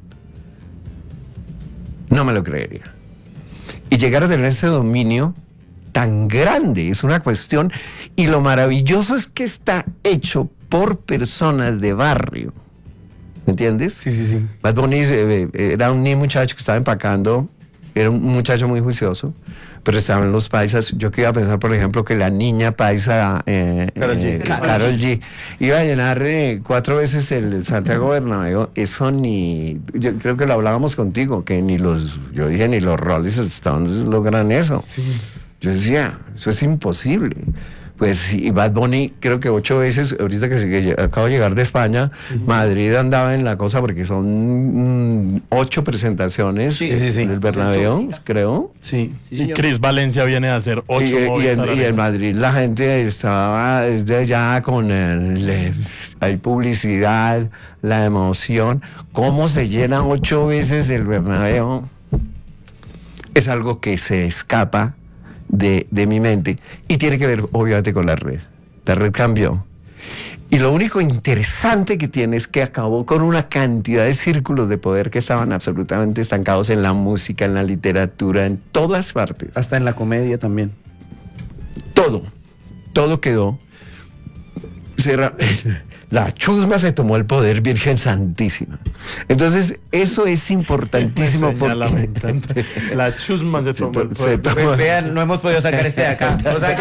No me lo creería. Y llegar a tener ese dominio tan grande, es una cuestión, y lo maravilloso es que está hecho por personas de barrio. ¿Me entiendes? Sí, sí, sí. Bad Bunny eh, era un muchacho que estaba empacando, era un muchacho muy juicioso, pero estaban los paisas. Yo que iba a pensar, por ejemplo, que la niña paisa eh, Karol G. eh, Karol G iba a llenar eh, cuatro veces el Santiago Bernabéu. Eso ni, yo creo que lo hablábamos contigo, que ni los, yo dije, ni los Rolling Stones logran eso. Sí. Yo decía, eso es imposible. Pues y Bad Bunny creo que ocho veces, ahorita que, que acabo de llegar de España, sí. Madrid andaba en la cosa porque son mm, ocho presentaciones sí, sí, sí. en el Bernabéu, creo. Sí. sí y Chris Valencia viene a hacer ocho. Y, y, en, y en Madrid la gente estaba desde ya con el, el, hay publicidad, la emoción. ¿Cómo se llena ocho veces el Bernabéu? Es algo que se escapa De, de mi mente, y tiene que ver obviamente con la red. La red cambió, y lo único interesante que tiene es que acabó con una cantidad de círculos de poder que estaban absolutamente estancados en la música, en la literatura, en todas partes, hasta en la comedia también. Todo, todo quedó. Será, la chusma se tomó el poder, Virgen Santísima. Entonces, eso es importantísimo. Porque la chusma se tomó el poder. Tomó... Vean, no hemos podido sacar este de acá. O sea,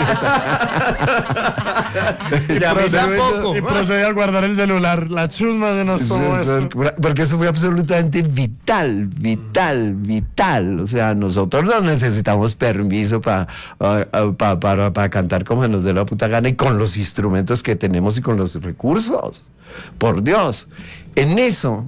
que... y, procede, y procede a guardar el celular. La chusma se nos tomó esto. Porque eso fue absolutamente vital, vital, vital. O sea, nosotros no necesitamos permiso para uh, pa, pa, pa cantar como nos dé la puta gana y con los instrumentos que tenemos y con los recursos. Por Dios. En eso,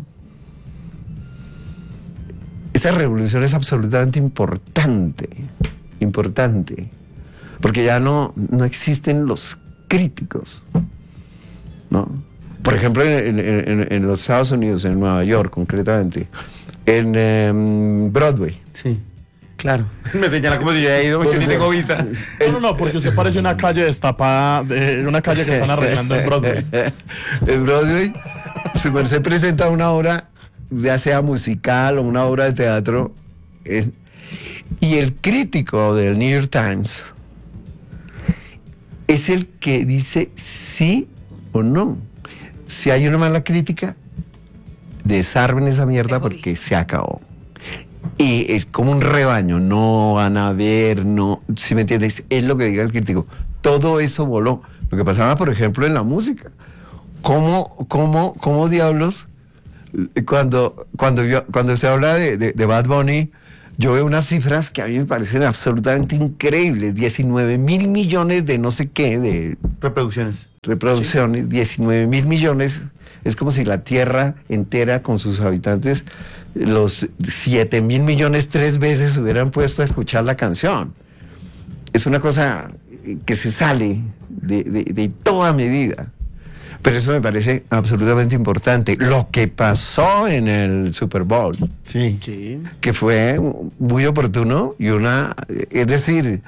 esa revolución es absolutamente importante, importante, porque ya no, no existen los críticos, ¿no? Por ejemplo, en, en, en los Estados Unidos, en Nueva York concretamente, en um, Broadway. Sí. Claro. Me señala como si yo haya ido, yo ni tengo visa. No, no, no, porque usted parece una calle destapada, de una calle que están arreglando en Broadway. En Broadway, se presenta una obra, ya sea musical o una obra de teatro, eh, y el crítico del New York Times es el que dice sí o no. Si hay una mala crítica, desarmen esa mierda porque se acabó. Y es como un rebaño, no van a ver, no, si me entiendes, es lo que diga el crítico. Todo eso voló. Lo que pasaba, por ejemplo, en la música. ¿Cómo, cómo, cómo diablos, cuando, cuando, yo, cuando se habla de, de, de Bad Bunny, yo veo unas cifras que a mí me parecen absolutamente increíbles. diecinueve mil millones de no sé qué, de Reproducciones. reproducciones, sí. diecinueve mil millones. Es como si la Tierra entera con sus habitantes, los siete mil millones tres veces se hubieran puesto a escuchar la canción. Es una cosa que se sale de, de, de toda medida. Pero eso me parece absolutamente importante. Lo que pasó en el Super Bowl, Sí. Sí. que fue muy oportuno y una, es decir,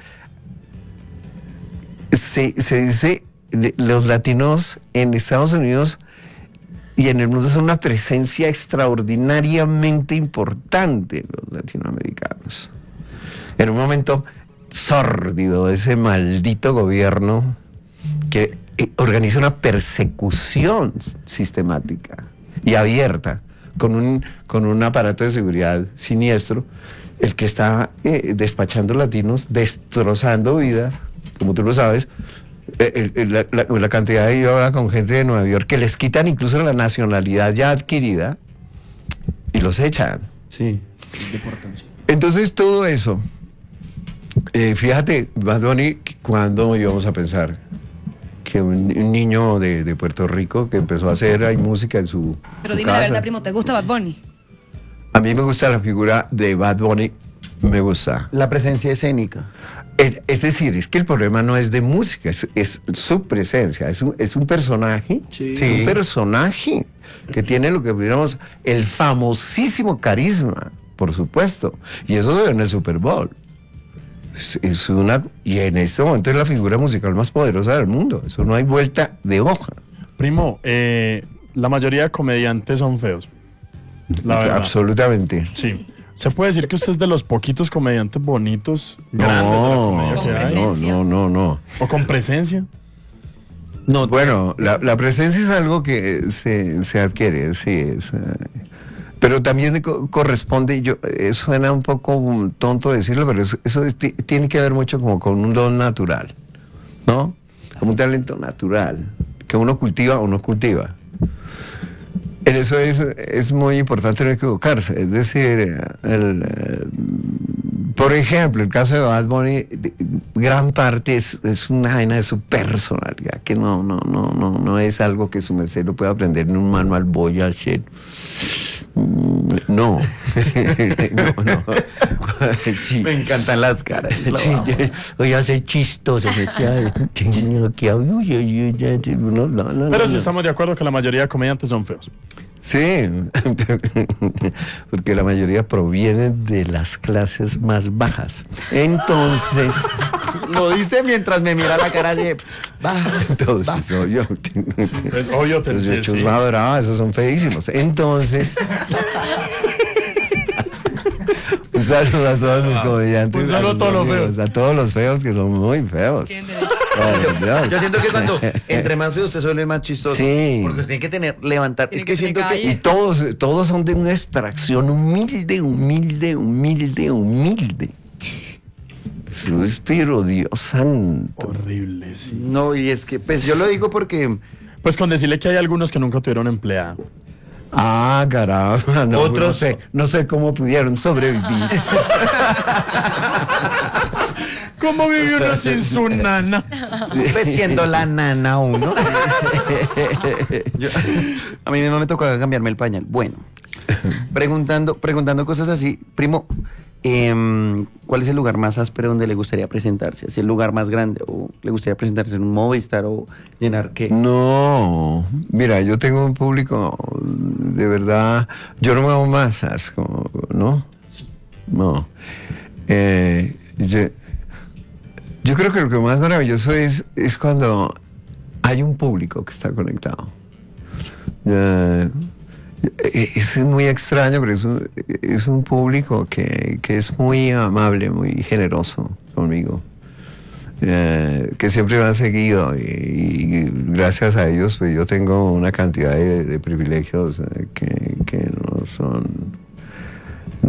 se, se dice, de- los latinos en Estados Unidos y en el mundo son una presencia extraordinariamente importante, los latinoamericanos. En un momento sórdido de ese maldito gobierno que eh, organiza una persecución s- sistemática y abierta con un, con un aparato de seguridad siniestro, el que está eh, despachando latinos, destrozando vidas, como tú lo sabes. Eh, el- el- la, la- la cantidad de yo hablo con gente de Nueva York que les quitan incluso la nacionalidad ya adquirida y los echan. Sí. Entonces todo eso, eh, fíjate, Bad Bunny, ¿cuándo íbamos a pensar que un, un niño de, de Puerto Rico que empezó a hacer ahí música en su, Pero su dime la casa? verdad, primo, ¿te gusta Bad Bunny? A mí me gusta la figura de Bad Bunny, me gusta. La presencia escénica. Es, es decir, es que el problema no es de música, es, es su presencia, es un, es un personaje, Sí. es un personaje que tiene lo que pudiéramos, el famosísimo carisma, por supuesto, y eso se ve en el Super Bowl. Es, es una, y en este momento es la figura musical más poderosa del mundo, eso no hay vuelta de hoja. Primo, eh, la mayoría de comediantes son feos. La verdad. Absolutamente. Sí. ¿Se puede decir que usted es de los poquitos comediantes bonitos, grandes de la No, comedia Con que hay? no, presencia. no, no, no. ¿O con presencia? No, Bueno, la, la presencia es algo que se, se adquiere, sí, es, eh, pero también le co- corresponde, yo, eh, suena un poco tonto decirlo, pero eso, eso es- ti- tiene que ver mucho como con un don natural, ¿no? Como un talento natural, que uno cultiva o no cultiva. En eso es, es muy importante no equivocarse, es decir, el, eh, por ejemplo, el caso de Bad Bunny, de- gran parte es, es una vaina de su personalidad, que no, no, no, no, no es algo que su merced lo pueda aprender en un manual voy a hacer. Mm, No, no, no. Sí. me encantan las caras. Sí, voy a ser chistoso, me decía, que hablo, yo- yo- yo- yo- no, no, no, Pero no, sí no. estamos de acuerdo que la mayoría de comediantes son feos. Sí, porque la mayoría provienen de las clases más bajas. Entonces, Lo dice mientras me mira la cara de. Va, entonces, no, yo, Pues obvio, te los sí, hechos sí. más bravas, esos son feísimos. Entonces, un saludo a todos los comediantes. Un saludo a los todos los amigos, feos. A todos los feos que son muy feos. Tienen derecho. Ay, Dios. Yo siento que cuando entre más feo usted suele más chistoso. Sí. Porque usted tiene que tener, levantar. Tiene es que, que tener siento que. calle. Y todos, todos son de una extracción humilde, humilde, humilde, humilde. Pero Dios santo. Horrible, sí. No, y es que, pues yo lo digo porque. Pues con decirle que hay algunos que nunca tuvieron empleada. Ah, caramba. No, Otros- no sé, no sé cómo pudieron sobrevivir. ¿Cómo vive uno sin su nana? Pues siendo la nana uno. Yo- a mí mismo me tocó cambiarme el pañal. Bueno, preguntando, preguntando cosas así, primo, em, ¿cuál es el lugar más áspero donde le gustaría presentarse? ¿Es el lugar más grande? ¿O le gustaría presentarse en un Movistar o llenar qué? No, mira, yo tengo un público de verdad. Yo no me hago masas, como, ¿no? No. Eh, yo, yo creo que lo que más maravilloso es, es cuando hay un público que está conectado. Eh, es muy extraño, pero es un, es un público que, que es muy amable, muy generoso conmigo. Eh, que siempre me han seguido y, y gracias a ellos pues yo tengo una cantidad de, de privilegios eh, que, que no son mm,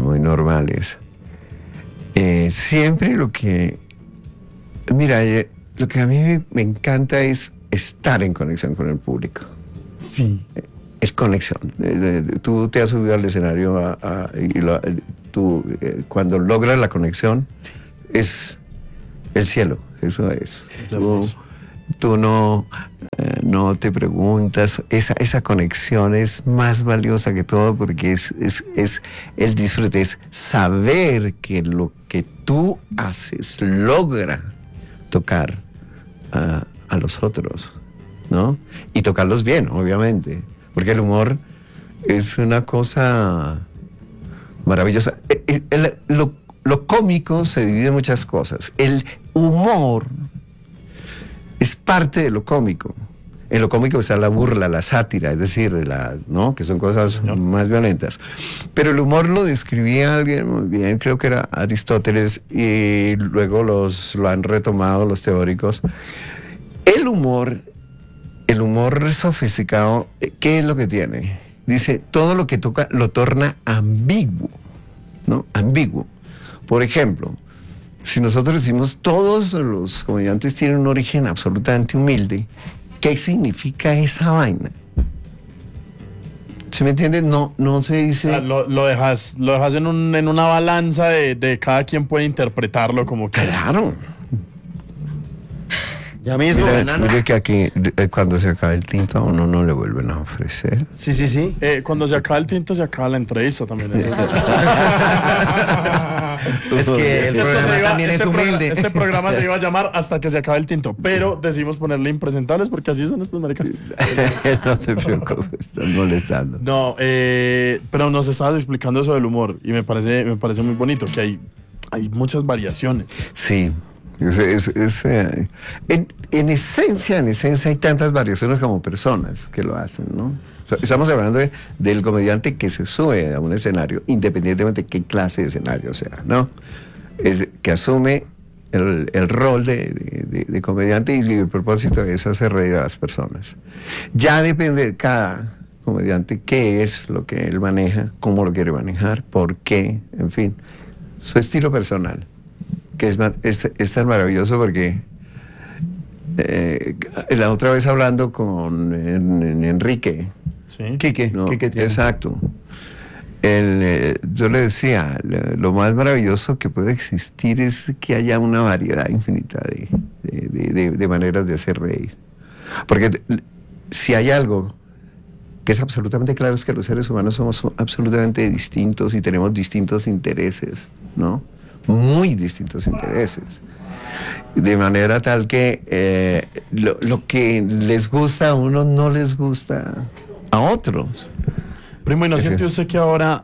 muy normales. Eh, siempre lo que, mira, eh, lo que a mí me, me encanta es estar en conexión con el público. Sí. Es conexión. Eh, eh, tú te has subido al escenario a, a, y lo, eh, tú, eh, cuando logras la conexión, sí, es el cielo. Eso es. Tú, tú no, eh, no te preguntas. Esa, esa conexión es más valiosa que todo porque es, es, es el disfrute, es saber que lo que tú haces logra tocar a, a los otros, ¿no? Y tocarlos bien, obviamente. Porque el humor es una cosa maravillosa. El, el, lo, lo cómico se divide en muchas cosas. El humor es parte de lo cómico. En lo cómico está la burla, la sátira, es decir, la, ¿no? Que son cosas Señor. más violentas. Pero el humor lo describía alguien muy bien, creo que era Aristóteles, y luego los, lo han retomado los teóricos. El humor... El humor sofisticado, ¿qué es lo que tiene? Dice, todo lo que toca lo torna ambiguo, ¿no? Ambiguo. Por ejemplo, si nosotros decimos todos los comediantes tienen un origen absolutamente humilde, ¿qué significa esa vaina? ¿Se me entiende? No, no se dice... O sea, lo, lo dejas, lo dejas en, un, en una balanza de, de cada quien puede interpretarlo como que... Claro. Ya mismo, mira, mira que aquí eh, cuando se acaba el tinto a uno no le vuelven a ofrecer. Sí, sí, sí. Eh, cuando se acaba el tinto se acaba la entrevista también. Eso. Es que el Esto programa se iba- también este es programa- humilde. Este programa se iba a llamar Hasta que se acabe el tinto, pero decidimos ponerle impresentables porque así son estos maricas. No te preocupes, estás molestando. No, eh, pero nos estabas explicando eso del humor y me parece, me parece muy bonito que hay, hay muchas variaciones. Sí. Es, es, es, eh, en, en esencia, en esencia hay tantas variaciones como personas que lo hacen, ¿no? O sea, sí. Estamos hablando de, del comediante que se sube a un escenario, independientemente de qué clase de escenario sea, ¿no? Es, que asume el, el rol de, de, de, de comediante y el propósito es hacer reír a las personas. Ya depende de cada comediante qué es lo que él maneja, cómo lo quiere manejar, por qué, en fin, su estilo personal. Que es, es, es tan maravilloso porque eh, la otra vez hablando con en, en Enrique, Sí. Quique, ¿no? Quique tiene. Exacto. El, eh, yo le decía, lo más maravilloso que puede existir es que haya una variedad infinita de, de, de, de, de maneras de hacer reír. Porque si hay algo que es absolutamente claro es que los seres humanos somos absolutamente distintos y tenemos distintos intereses, ¿no? Muy distintos intereses, de manera tal que eh, lo, lo que les gusta a uno no les gusta a otros. Primo, ¿y no Sí. siente usted que ahora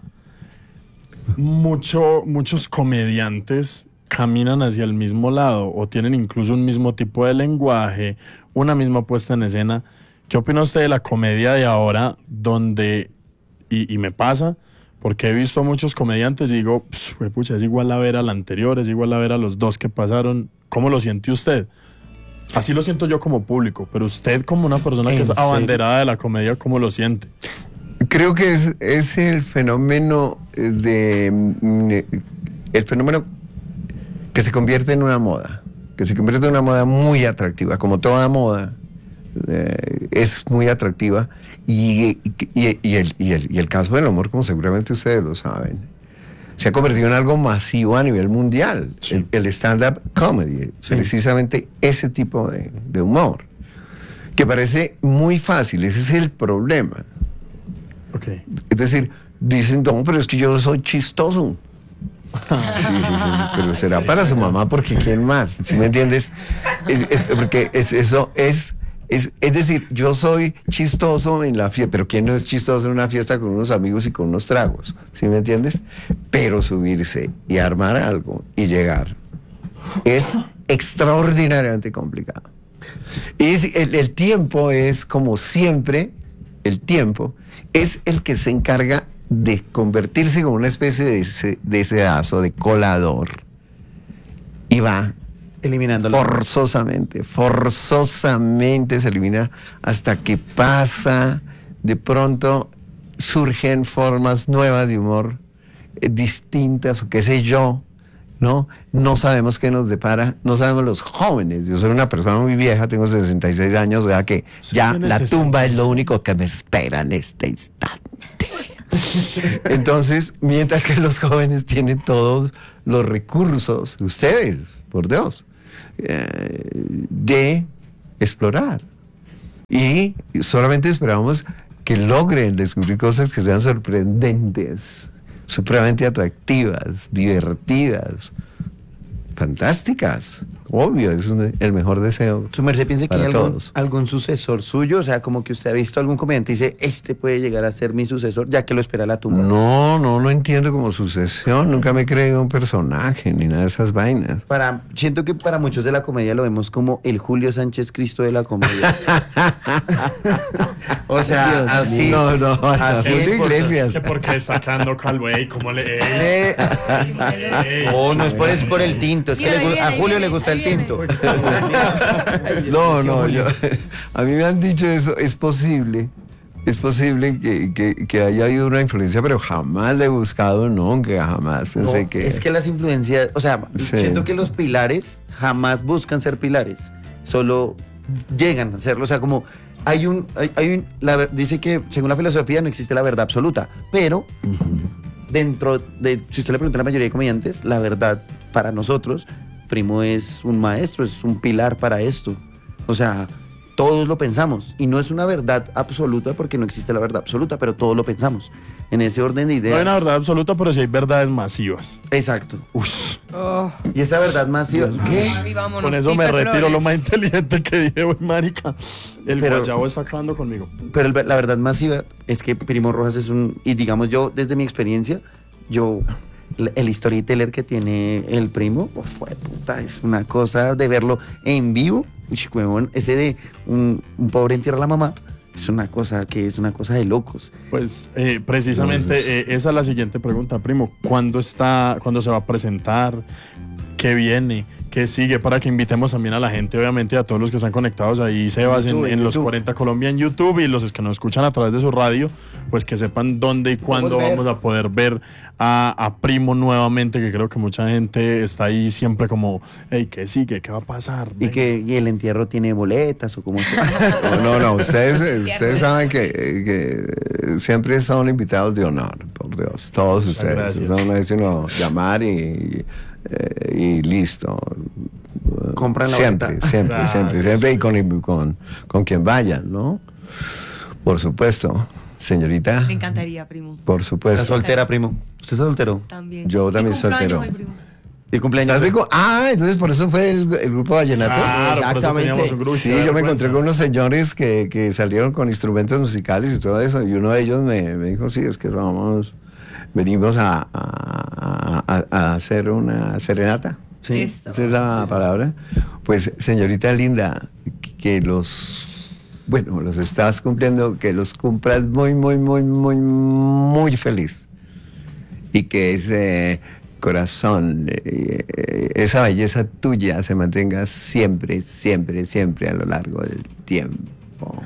mucho, muchos comediantes caminan hacia el mismo lado o tienen incluso un mismo tipo de lenguaje, una misma puesta en escena? ¿Qué opina usted de la comedia de ahora donde, y, y me pasa, porque he visto a muchos comediantes y digo, pucha, es igual a ver al anterior, es igual a ver a los dos que pasaron? ¿Cómo lo siente usted? Así lo siento yo como público, pero usted como una persona que es ¿En serio? abanderada de la comedia, ¿cómo lo siente? Creo que es, es el fenómeno de, de el fenómeno que se convierte en una moda, que se convierte en una moda muy atractiva, como toda moda. Eh, es muy atractiva y, y, y, el, y, el, y el caso del humor, como seguramente ustedes lo saben, se ha convertido en algo masivo a nivel mundial. Sí. El, el stand-up comedy, sí. Precisamente ese tipo de, de humor, que parece muy fácil, ese es el problema. Okay. Es decir, dicen, no, pero es que yo soy chistoso. Sí, sí, sí, sí, pero será sí, para sí, su mamá, porque ¿quién más? ¿Sí me entiendes? Es, es, porque es, eso es... Es, es decir, yo soy chistoso en la fiesta, pero ¿quién no es chistoso en una fiesta con unos amigos y con unos tragos? ¿Sí me entiendes? Pero subirse y armar algo y llegar es extraordinariamente complicado. Y es, el, el tiempo es, como siempre, el tiempo es el que se encarga de convertirse como una especie de, de sedazo, de colador, y va eliminando forzosamente, forzosamente se elimina hasta que pasa, de pronto surgen formas nuevas de humor eh, distintas o qué sé yo, ¿no? No sabemos qué nos depara, no sabemos los jóvenes. Yo soy una persona muy vieja, tengo sesenta y seis años, o sea que Sí, ya tienes la sesenta y seis. tumba es lo único que me espera en este instante. Entonces, mientras que los jóvenes tienen todos los recursos, ustedes, por Dios, eh, de explorar. Y solamente esperamos que logren descubrir cosas que sean sorprendentes, supremamente atractivas, divertidas, fantásticas. Obvio, es un- el mejor deseo. ¿Su merced piensa que para hay algún, todos. algún sucesor suyo? O sea, como que usted ha visto algún comediante y dice, este puede llegar a ser mi sucesor, ya que lo espera la tumba. No, no lo entiendo como sucesión. Nunca me he creído un personaje ni nada de esas vainas. Para, siento que para muchos de la comedia lo vemos como el Julio Sánchez Cristo de la comedia. O sea, así. No, no, así Julio es, Iglesias. Es que porque está sacando calvo, ey, ¿cómo le...? ey, Eh, ey, oh, no es por, es por el tinto, es que Mira, le ahí gu- viene, a ahí Julio viene, le gusta ahí el viene. tinto. No, no, yo, a mí me han dicho eso, es posible, es posible que, que- que haya habido una influencia, pero jamás la he buscado, nunca, jamás pensé No, que... Es que las influencias, o sea, Sí. siento que los pilares jamás buscan ser pilares, solo llegan a serlo. O sea, como hay un, hay, hay un, la ver- dice que según la filosofía no existe la verdad absoluta, pero dentro de, si usted le pregunta a la mayoría de comediantes, la verdad para nosotros, Primo es un maestro, es un pilar para esto. O sea, todos lo pensamos y no es una verdad absoluta porque no existe la verdad absoluta, pero todos lo pensamos en ese orden de ideas. No hay una verdad absoluta, pero sí hay verdades masivas. Exacto. Ush, Oh, Y esa verdad masiva, ¿qué? y vámonos, con eso me Pipe retiro lo Flores. más inteligente que dije, uy, marica. El Pero- guayabo está acabando conmigo. Pero el- la verdad masiva es que Primo Rojas es un, y digamos yo, desde mi experiencia, yo, el el storyteller que tiene el Primo, oh, fue puta, es una cosa de verlo en vivo, uy, huevón, ese de un, un pobre entierra a la mamá, es una cosa que es una cosa de locos. Pues eh, precisamente eh, esa es la siguiente pregunta, primo. ¿Cuándo está, cuándo se va a presentar? ¿Qué viene? ¿Qué sigue? Para que invitemos también a la gente, obviamente, a todos los que están conectados ahí, Sebas, en, YouTube, en en los YouTube. cuarenta Colombia en YouTube y los que nos escuchan a través de su radio, pues que sepan dónde y cuándo ver. vamos a poder ver a, a Primo nuevamente, que creo que mucha gente está ahí siempre como, hey, ¿qué sigue? ¿Qué va a pasar? Y que y el entierro tiene boletas o como No, no, no, ustedes, eh, ustedes saben que, que siempre son invitados de honor, por Dios, todos Muchas ustedes. gracias. No es sino llamar y, eh, y listo. Compran la Siempre, boleta. siempre, Gracias. siempre, siempre y con, con, con quien vayan, ¿no? Por supuesto, señorita, Me encantaría, primo. por Está supuesto. soltera, Primo. ¿Usted está soltero? También. Yo también ¿Qué cumpleaños soltero. hoy, primo? ¿Y cumpleaños? ¿Estás de cu- Ah, entonces por eso fue el, el grupo Vallenato. Claro, por eso teníamos un grupo Sí, de yo me vergüenza. encontré con unos señores que, que salieron con instrumentos musicales y todo eso, y uno de ellos me, me dijo, sí, es que vamos, venimos a, a- a- a hacer una serenata. Sí. Eso. Esa es la palabra. Pues, señorita linda, que los, bueno, los estás cumpliendo, que los cumplas muy, muy, muy, muy, muy feliz. Y que ese corazón, eh, eh, esa belleza tuya se mantenga siempre, siempre, siempre a lo largo del tiempo.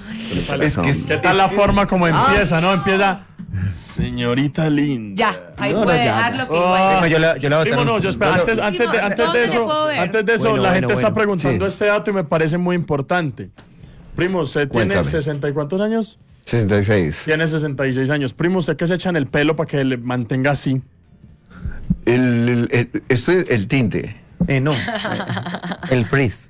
Es que, ¿qué tal la forma como empieza, no? Empieza, señorita linda. Ya, ahí No, no, puede ya, dejarlo ya. que Oh. igual. Primo, yo la, yo la voy a Primo, botar no, un- yo espera, no, no, antes, antes, de, Primo, antes de ¿dónde le eso, puedo ver? antes de eso, Bueno, la bueno, gente está bueno, preguntando sí. este dato y me parece muy importante. Primo, ¿usted tiene Cuéntame. sesenta y cuántos años? sesenta y seis. Tiene sesenta y seis años. Primo, ¿usted qué se echa en el pelo para que le mantenga así? El, el- el- esto es el tinte. Eh, no. El freeze.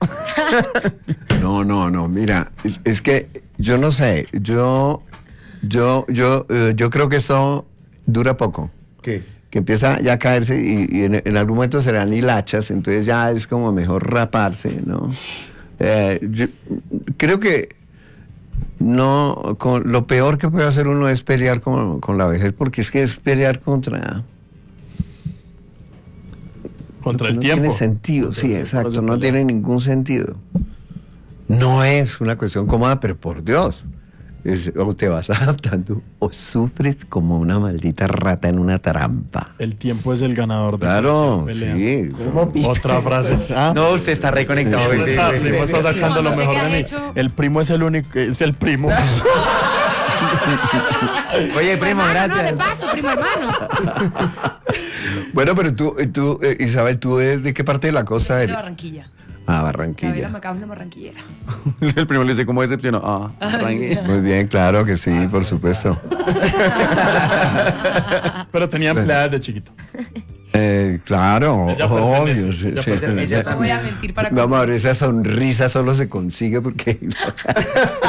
No, no, no, mira, es, es que yo no sé, yo, yo, yo, eh, yo creo que eso dura poco. ¿Qué? Que empieza ya a caerse y, y en, en algún momento serán hilachas, entonces ya es como mejor raparse, ¿no? Eh, yo creo que no, con, lo peor que puede hacer uno es pelear con, con la vejez, porque es que es pelear contra... Contra el no tiempo. tiene sentido, Contra sí, el tiempo, exacto, por no eso tiene ningún sentido. No es una cuestión cómoda, pero por Dios, es- o te vas adaptando o sufres como una maldita rata en una trampa. El tiempo es el ganador de Claro, cualquier pelea. sí. Otra frase. ¿Ah? No, usted está reconectado. Primo está, primo está sacando Primo, lo no sé mejor qué de ha mí. hecho. El primo es el único, es el primo. Oye, primo, Hermano, no, de gracias. paso, primo hermano. Bueno, pero tú, tú eh, Isabel, ¿tú de, de qué parte de la costa De eres? Barranquilla. Ah, Isabela Barranquilla. Macao es la barranquillera. El primo le dice, ¿cómo decepcionó? Ah, Barranquilla. Muy bien, claro que sí, por supuesto. Pero tenía empleadas de chiquito. Eh, claro, Ella obvio. pertenece, Sí, ella sí. pertenece. No voy a mentir para Vamos a ver, esa sonrisa solo se consigue porque